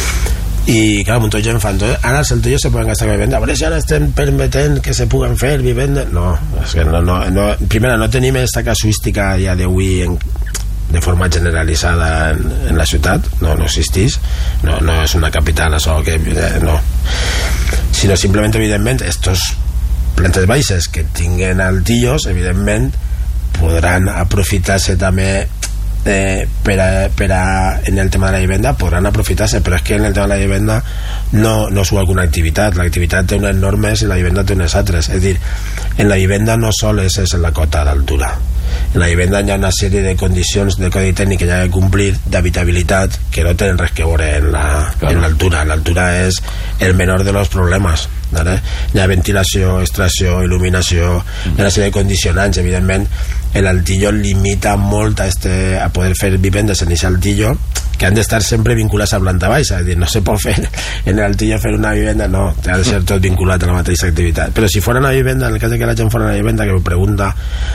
[SPEAKER 6] i clar, un tot gent fa, entonces, ara els altillos se poden gastar com a vivenda, a veure si ara estem permetent que se puguen fer vivendes, no, és que no, no, no, primera, no tenim aquesta casuística ja d'avui en, de forma generalitzada en, en la ciutat, no, no existís, no, no és una capital això que, eh, no, sinó simplement, evidentment, estos plantes baixes que tinguen altillos, evidentment podran aprofitar-se també eh, per, a, per a, en el tema de la vivenda podran aprofitar-se, però és que en el tema de la vivenda no, no és alguna activitat, l'activitat té unes normes i la vivenda té unes altres, és a dir, en la vivenda no sols és en la cota d'altura, en la vivenda hi ha una sèrie de condicions del Codi Tècnic que hi ha que complir d'habitabilitat que no tenen res que veure en la, claro. en l'altura. L'altura és el menor de los problemes, ¿vale? Hi ha ventilació, extracció, il·luminació, hi ha una sèrie de condicionants. Evidentment l'altillo limita molt a, este, a poder fer vivendes en aquest altillo, que han d'estar sempre vinculats a planta baixa, és a dir, no se pot fer en l'altillo fer una vivenda, no, ha de ser tot vinculat a la mateixa activitat. Però si fora una vivenda, en el cas de que la gent fora una vivenda, que me pregunta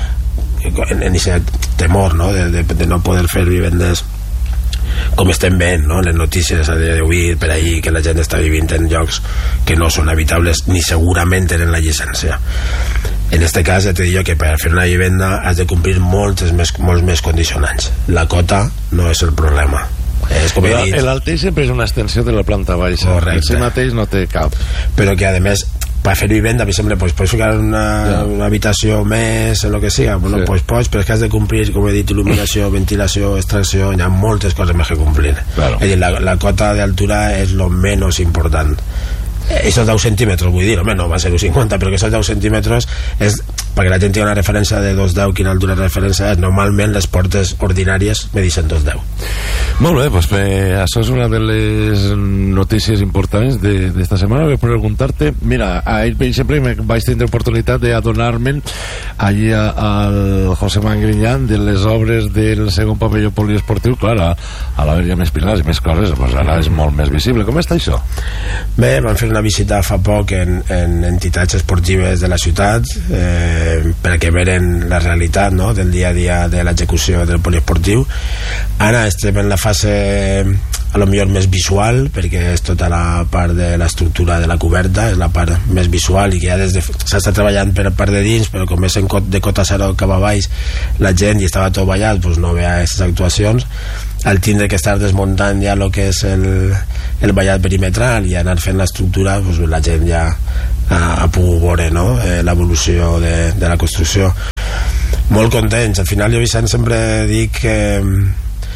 [SPEAKER 6] en aquest temor, no? De, de, de no poder fer vivendes com estem veient, no? Les notícies a dia d'avui per ahir, que la gent està vivint en llocs que no són habitables ni segurament tenen la llicència. En aquest cas ja t'he dit jo que per fer una vivenda has de complir molts més, molts més condicionants. La cota no és el problema. És com he dit,
[SPEAKER 2] l'altell sempre és una extensió de la planta baixa.
[SPEAKER 6] Correcte.
[SPEAKER 2] Si mateix no té cap,
[SPEAKER 6] però que a més per fer vivenda, per exemple, pues, pots ficar una, yeah. una habitació més o el que sigui, bueno, sí. pues pots, però és que has de complir, com he dit, il·luminació, ventilació, extracció, hi ha moltes coses més que complir, claro. És dir, la, la cota d'altura és lo menys important. Esos deu centímetres, vull dir, home, no va ser un cinquanta, però que esos deu centímetres és, perquè la gent tingui una referència de dos coma deu, quina altura de referència és, normalment les portes ordinàries me deixen dos coma deu.
[SPEAKER 2] Molt bé, pues, eh, això és una de les notícies importants d'esta setmana. Vull preguntar-te, mira, ahir, per exemple, me vaig tenir oportunitat d'adonar-me'n allí al José Mangriñán de les obres del segon pavelló poliesportiu. Clar, a, a l'haver hi més pilars i més coses, pues ara és molt més visible. Com està això?
[SPEAKER 6] Bé, vam fer una visita fa poc en, en entitats esportives de la ciutat, eh, perquè veren la realitat, no?, del dia a dia de l'execució del poliesportiu. Ara estem en la fase a lo millor més visual, perquè és tota la part de l'estructura de la coberta, és la part més visual, i que ja des de s'està treballant per part de dins, però com és en cot, de cota zero cap a baix la gent i estava tot ballat, doncs no ve a aquestes actuacions. Al tindre que estar desmuntant ja el que és el, el ballat perimetral i anar fent l'estructura, doncs la gent ja ha, ha pogut veure, no?, eh, l'evolució de, de la construcció. Molt contents. Al final jo, Vicent, sempre dic que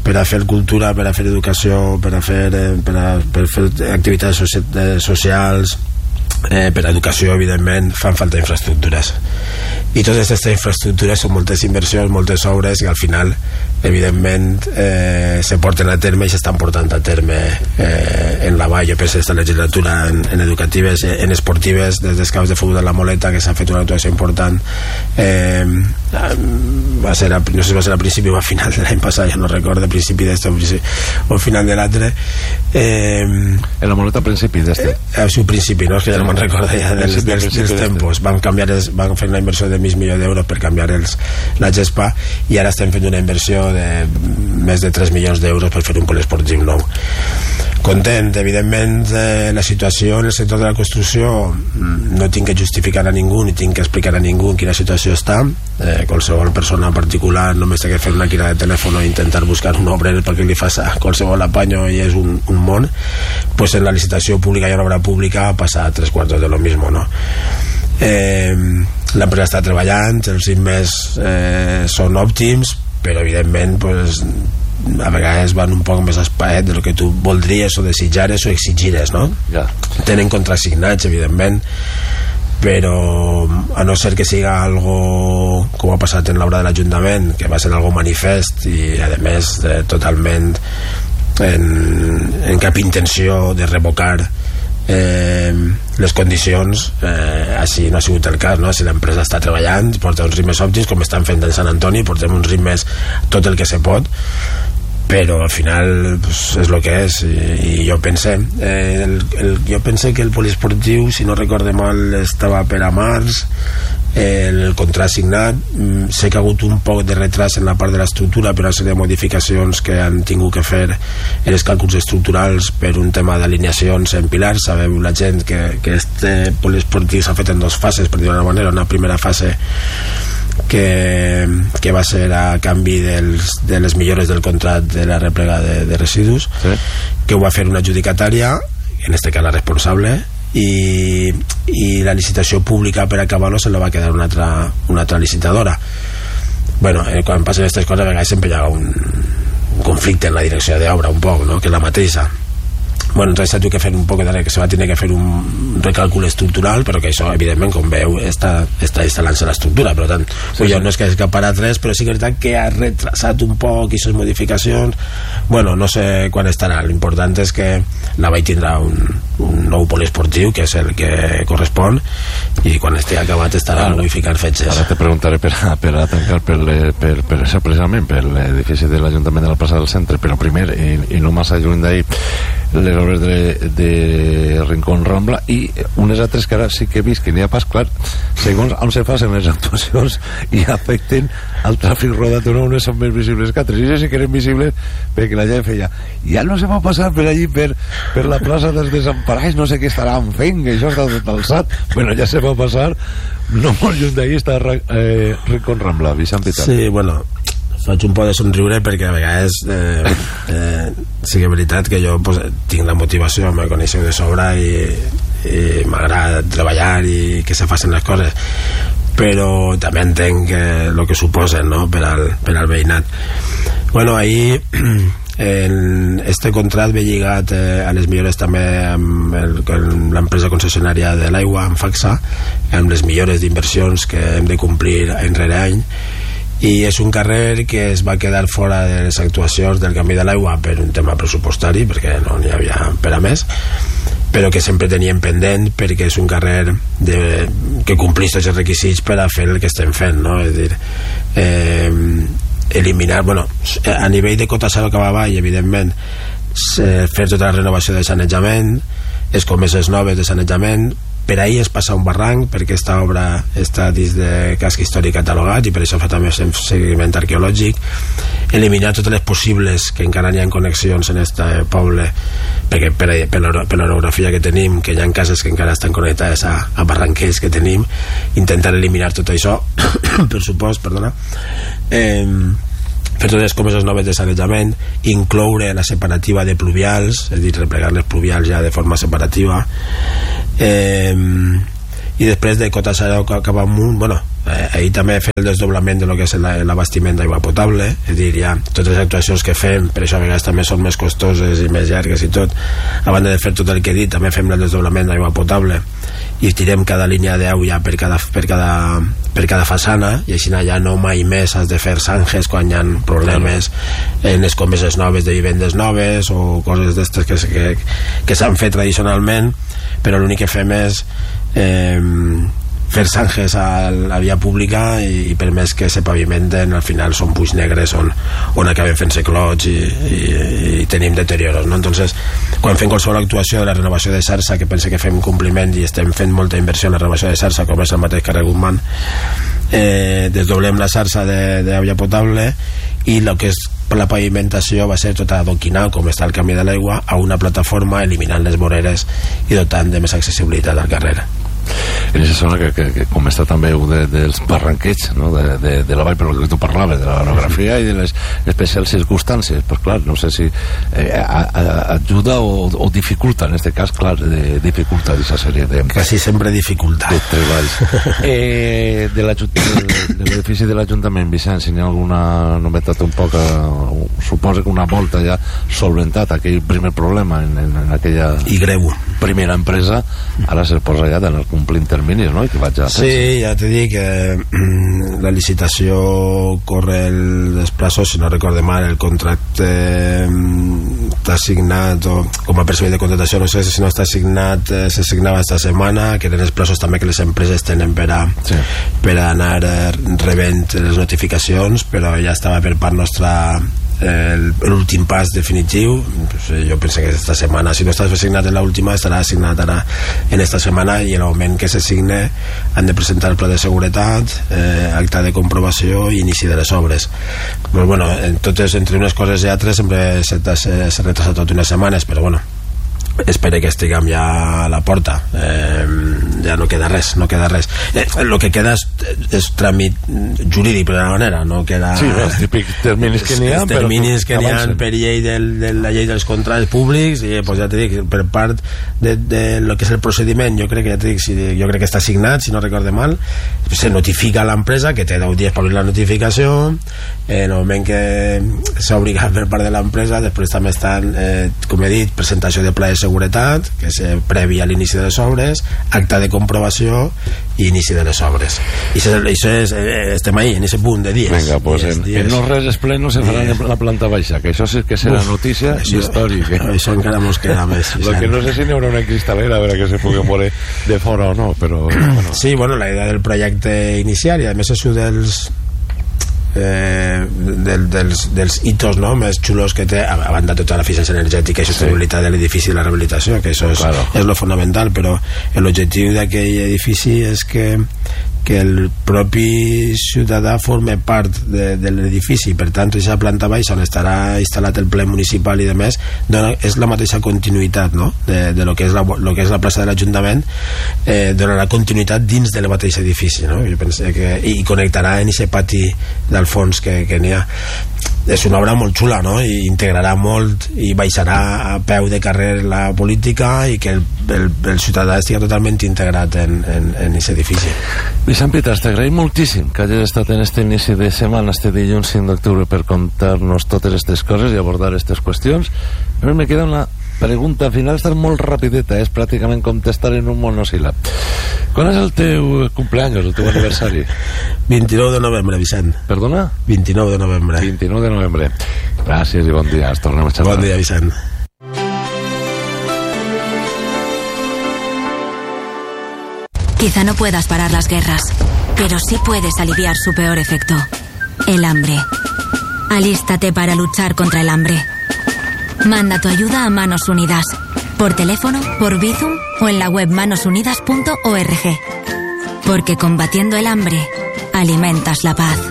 [SPEAKER 6] per a fer cultura, per a fer educació, per a fer, eh, per a, per fer activitats soci socials, eh, per a educació, evidentment, fan falta infraestructures. I totes aquestes infraestructures són moltes inversions, moltes obres, i al final, evidentment, eh, se porten a terme i s'estan portant a terme eh, en la vall. Jo penso aquesta legislatura en, en educatives, en esportives, des dels camps de futbol de la Moleta, que s'ha fet una actuació important. Eh, va ser a, no sé si va ser a principi o a final de l'any passat, ja no recordo, a principi d'este o a final de l'altre. Eh,
[SPEAKER 2] en la Moleta a principi d'este?
[SPEAKER 6] Eh, a su principi, no? És que ja no me'n recordo ja dels, dels, dels tempos. Van, canviar els, van fer una inversió de mig milió d'euros per canviar els, la gespa, i ara estem fent una inversió de més de tres milions d'euros per fer un poliesportiu nou. Content, evidentment, eh, la situació en el sector de la construcció no tinc que justificar a ningú ni tinc que explicar a ningú en quina situació està. Eh, qualsevol persona particular només té que fer una crida de telèfon o intentar buscar un obrer perquè li faça qualsevol apanyo i és un, un món. Pues en la licitació pública i en obra pública passa tres quartos de lo mismo, no? Eh, l'empresa està treballant, els ritmes eh, són òptims, però evidentment pues, a vegades van un poc més espaet del que tu voldries o desitjares o exigires, no? Yeah. Tenen contrasignats, evidentment, però a no ser que siga algo com ha passat en l'obra de l'Ajuntament, que va ser algo manifest i a més eh, totalment en, en cap intenció de revocar eh, les condicions, eh, així no ha sigut el cas, no? Si l'empresa està treballant, porta uns ritmes òptims com estan fent en Sant Antoni, portem uns ritmes tot el que se pot, però al final pues, és el que és. I, i jo pense eh, el, el, jo pense que el poliesportiu, si no recorde mal, estava per a març, eh, el contrat signat. mm, sé que ha hagut un poc de retras en la part de l'estructura per una sèrie de modificacions que han tingut que fer en els càlculs estructurals per un tema d'alineacions en pilars. Sabeu la gent que, que este poliesportiu s'ha fet en dues fases, per dir-ho d'una manera. Una primera fase que, que va ser a canvi dels, de les millores del contracte de la replega de, de residus, sí. Que ho va fer una adjudicatària, en este cas la responsable, i, i la licitació pública per acabar-lo se la va quedar una altra, una altra licitadora. Bueno, eh, quan passen aquestes coses a vegades sempre hi ha un, un conflicte en la direcció d'obra un poc, no? Que és la mateixa. Bueno, entonces s'ha que fer un poc de que se va tenir que fer un recàlcul estructural, però que això, evidentment, com veu, està, està instal·lant-se l'estructura. Per tant, sí, sí. No és que hagi parat res, però sí que és veritat que ha retrasat un poc aquestes modificacions. Bueno, no sé quan estarà. L'important és que la Vall tindrà un, un nou poliesportiu, que és el que correspon, i quan estigui acabat estarà a modificar fetges.
[SPEAKER 2] Ara te preguntaré per a, per a tancar per, per, per això, precisament, per l'edifici de l'Ajuntament de la plaça del Centre, però primer, i, i no massa lluny d'ahir, les obres de, de Rincón Rambla i unes altres que ara sí que he vist que n'hi ha pas clar segons on se facin les actuacions i afecten al tràfic rodat, no, unes són més visibles que altres, i sí que eren visibles perquè la gent feia, ja no se va passar per allí per, per la plaça dels Desemparats, no sé què estaran fent, que això està tot alçat. Bueno, ja se va passar, no molt lluny d'ahir està eh, Rincón Rambla, Vicent Pitar.
[SPEAKER 6] Sí, bueno, faig un poc de somriure perquè a vegades eh, eh, sí que és veritat que jo pues, tinc la motivació, me coneixeu de sobra i, i m'agrada treballar i que se facin les coses, però també entenc que el que suposen, no? per, al, per al veïnat. Bueno, ahir en este contrat ve lligat eh, a les millores també amb l'empresa concessionària de l'aigua, amb FACSA, amb les millores d'inversions que hem de complir any rere any, i és un carrer que es va quedar fora de les actuacions del canvi de l'aigua per un tema pressupostari, perquè no n'hi havia per a més, però que sempre teníem pendent perquè és un carrer de, que complís tots els requisits per a fer el que estem fent, no? És dir, eh, eliminar, bueno, a nivell de cota zero cap avall, evidentment, fer tota la renovació de sanejament, escomeses noves de sanejament. Per ahir es passa un barranc perquè aquesta obra està dins de casc històric catalogat i per això fa també un seguiment arqueològic. Eliminar totes les possibles que encara n'hi ha connexions en aquest poble, perquè per, per, per l'orografia que tenim, que hi ha cases que encara estan connectades a, a barranquers que tenim, intentar eliminar tot això per supost, perdona, eh, fer totes les comeses noves de sanejament, incloure la separativa de pluvials, és a dir, replegar les pluvials ja de forma separativa, eh, i després de cota zero cap amunt, bueno, Eh, ahir també fem el desdoblament de lo que és l'abastiment d'aigua potable, és a dir, ja totes les actuacions que fem, per això a vegades també són més costoses i més llargues i tot, a banda de fer tot el que he dit, també fem el desdoblament d'aigua potable i tirem cada línia d'aigua ja per cada, per, cada, per cada façana, i així ja no mai més has de fer zanjes quan hi ha problemes en les comeses noves de vivendes noves o coses d'estes que, que, que s'han fet tradicionalment, però l'únic que fem és eh, fer zanjes a la via pública i, i per més que se pavimenten al final són puix negres on, on acaben fent-se clots i, i, i tenim deterioros, no? Entonces, quan fem qualsevol actuació de la renovació de xarxa, que pense que fem compliment i estem fent molta inversió en la renovació de xarxa, com és el mateix carrer Guzmán, eh, desdoblem la xarxa d'aigua potable i el que és la pavimentació va ser tot adoquinat, com està el camí de l'aigua, a una plataforma, eliminant les voreres i dotant de més accessibilitat al carrer.
[SPEAKER 2] En aquesta zona que, que, que com està també un de, dels barranquets, no? de, de, de la vall, per que tu parlaves, de l'orografia i de les especials circumstàncies, pues clar, no sé si eh, a, a, ajuda o, o dificulta, en este cas, clar, de, dificulta aquesta sèrie de...
[SPEAKER 6] Quasi sempre dificulta.
[SPEAKER 2] De treballs. eh, de l'edifici de l'Ajuntament, Vicent, si hi ha alguna novetat un poc, eh, suposa que una volta ja solventat aquell primer problema en, en, en aquella...
[SPEAKER 6] I greu.
[SPEAKER 2] Primera empresa, ara se posa ja d'anar complint terminis, no? I que vaig a fer.
[SPEAKER 6] Sí, ja t'he dit que mm, la licitació corre el desplaço, si no recorde mal, el contracte mm, està signat, o com a percebit de contratació, no sé si no està signat, eh, se signava esta setmana, que eren els plaços també que les empreses tenen per a, sí. per a anar eh, rebent les notificacions, però ja estava per part nostra l'últim pas definitiu. Jo penso que esta setmana, si no està signat en l'última, estarà signat ara en esta setmana, i en el moment que se signe han de presentar el pla de seguretat, eh, acta de comprovació i inici de les obres. Pues bueno, en totes, entre unes coses i altres sempre se, se, se retrasa tot unes setmanes, però bueno, espero que estiguem ja a la porta, eh, ja no queda res, no queda res. Eh, el que queda és, és tràmit jurídic, per una manera, no queda...
[SPEAKER 2] Sí, els típics terminis que n'hi ha,
[SPEAKER 6] els terminis que n'hi ha per llei del, de la llei dels contrats públics, i pues ja t'he dit, per part de, de lo que és el procediment, jo crec que ja t'he dit, si, jo crec que està signat, si no recorde mal, se notifica a l'empresa, que té deu dies per obrir la notificació, en el moment que s'ha obligat per part de l'empresa, després també estan, eh, com he dit, presentació de pla de seguretat, que és previ a l'inici de les obres, acta de comprovació i inici de les obres. I això, això és, eh, estem ahí, en ese punt de dies.
[SPEAKER 2] Vinga, pues dies, en, dies. en no res es pleno se faran en la planta baixa, que això sí que serà Uf, notícia això, històrica.
[SPEAKER 6] Això encara mos queda més.
[SPEAKER 2] Lo que no sé si n'hi haurà una cristalera, a veure que se pugui veure de fora o no, però... Bueno.
[SPEAKER 6] Sí, bueno, la idea del projecte inicial, i a més és un dels Eh, del, dels, dels hitos, no?, més xulos que té, a banda tota l'eficiència energètica i sostenibilitat sí. de l'edifici i la rehabilitació, que això és, claro. és lo fonamental, però l'objectiu d'aquell edifici és que que el propi ciutadà forme part de, de l'edifici, per tant aquesta planta baixa on estarà instal·lat el ple municipal i demés, dona, és la mateixa continuïtat, no?, de, de lo, que és la, lo que és la plaça de l'Ajuntament, eh, donarà continuïtat dins del mateix edifici, no? Jo penso que, i connectarà en aquest pati del fons que, que n'hi ha. És una obra molt xula, no?, i integrarà molt i baixarà a peu de carrer la política, i que el, el, el ciutadà estigui totalment integrat en aquest edifici.
[SPEAKER 2] Vicent Pitas, t'agraïm moltíssim que hagis estat en este inici de setmana, este dilluns cinc d'octubre, per contar-nos totes aquestes coses i abordar aquestes qüestions. A mi me queda una pregunta final, està molt rapideta, és pràcticament contestar en un monosíl·lab. Quan és el teu cumpleaños, el teu aniversari?
[SPEAKER 6] vint-i-nou de novembre, Vicent.
[SPEAKER 2] Perdona?
[SPEAKER 6] vint-i-nou de novembre.
[SPEAKER 2] vint-i-nou de novembre. Gràcies i bon dia. Ens tornem a xerrar.
[SPEAKER 6] Bon dia, Vicent.
[SPEAKER 7] Quizá no puedas parar las guerras, pero sí puedes aliviar su peor efecto, el hambre. Alístate para luchar contra el hambre. Manda tu ayuda a Manos Unidas, por teléfono, por Bizum o en la web manos unidas punto org. Porque combatiendo el hambre, alimentas la paz.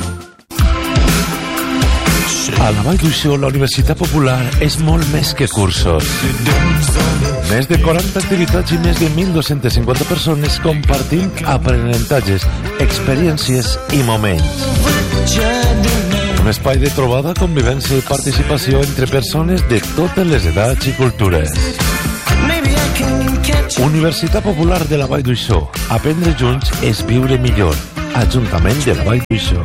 [SPEAKER 2] A la Vall d'Uixó, la Universitat Popular és molt més que cursos. Més de quaranta activitats i més de mil dos-centes cinquanta persones compartint aprenentatges, experiències i moments. Un espai de trobada, convivència i participació entre persones de totes les edats i cultures. Universitat Popular de la Vall d'Uixó. Aprendre junts és viure millor. Ajuntament de la Vall d'Uixó.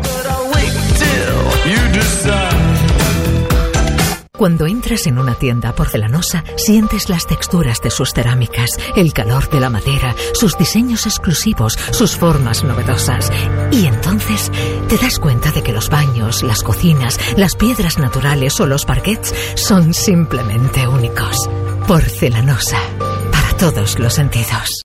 [SPEAKER 8] Cuando entras en una tienda porcelanosa, sientes las texturas de sus cerámicas, el calor de la madera, sus diseños exclusivos, sus formas novedosas. Y entonces te das cuenta de que los baños, las cocinas, las piedras naturales o los parquets son simplemente únicos. Porcelanosa, para todos los sentidos.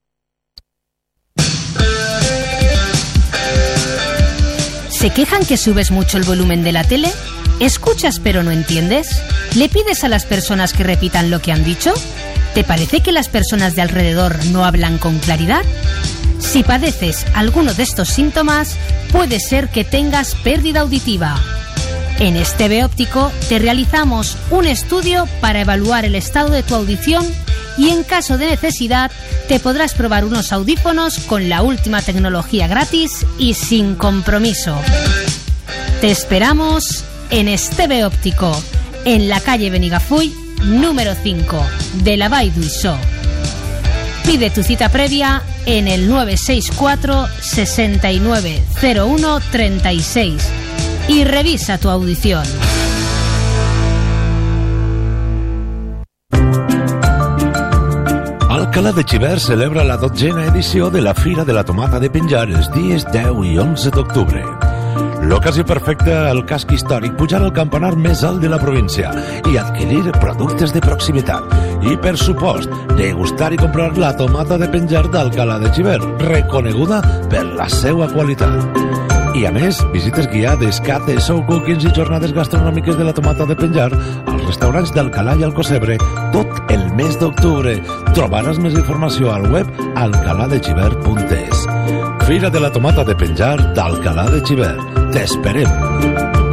[SPEAKER 4] ¿Se quejan que subes mucho el volumen de la tele? ¿Escuchas pero no entiendes? ¿Le pides a las personas que repitan lo que han dicho? ¿Te parece que las personas de alrededor no hablan con claridad? Si padeces alguno de estos síntomas, puede ser que tengas pérdida auditiva. En este T V Óptico te realizamos un estudio para evaluar el estado de tu audición y en caso de necesidad te podrás probar unos audífonos con la última tecnología gratis y sin compromiso. Te esperamos en este T V Óptico, en la calle Benigafull, número cinco, de la Vall d'Uixó. Pide tu cita previa en el nueve seis cuatro, sesenta y nueve, cero uno, treinta y seis y revisa tu audición.
[SPEAKER 2] Alcalá de Xivert celebra la dotzena edició de la Fira de la Tomata de Penjar els dies deu i onze d'octubre. L'ocasió perfecta al casc històric, pujar al campanar més alt de la província i adquirir productes de proximitat. I, per supost, degustar i comprar la tomata de penjar d'Alcalá de Xivert, reconeguda per la seva qualitat. I, a més, visites guiades, cates, show cookings i jornades gastronòmiques de la tomata de penjar als restaurants d'Alcalà i Alcocebre tot el mes d'octubre. Trobaràs més informació al web alcalá de xivert punt es. Fira de la tomata de penjar d'Alcalá de Xivert. T'esperem!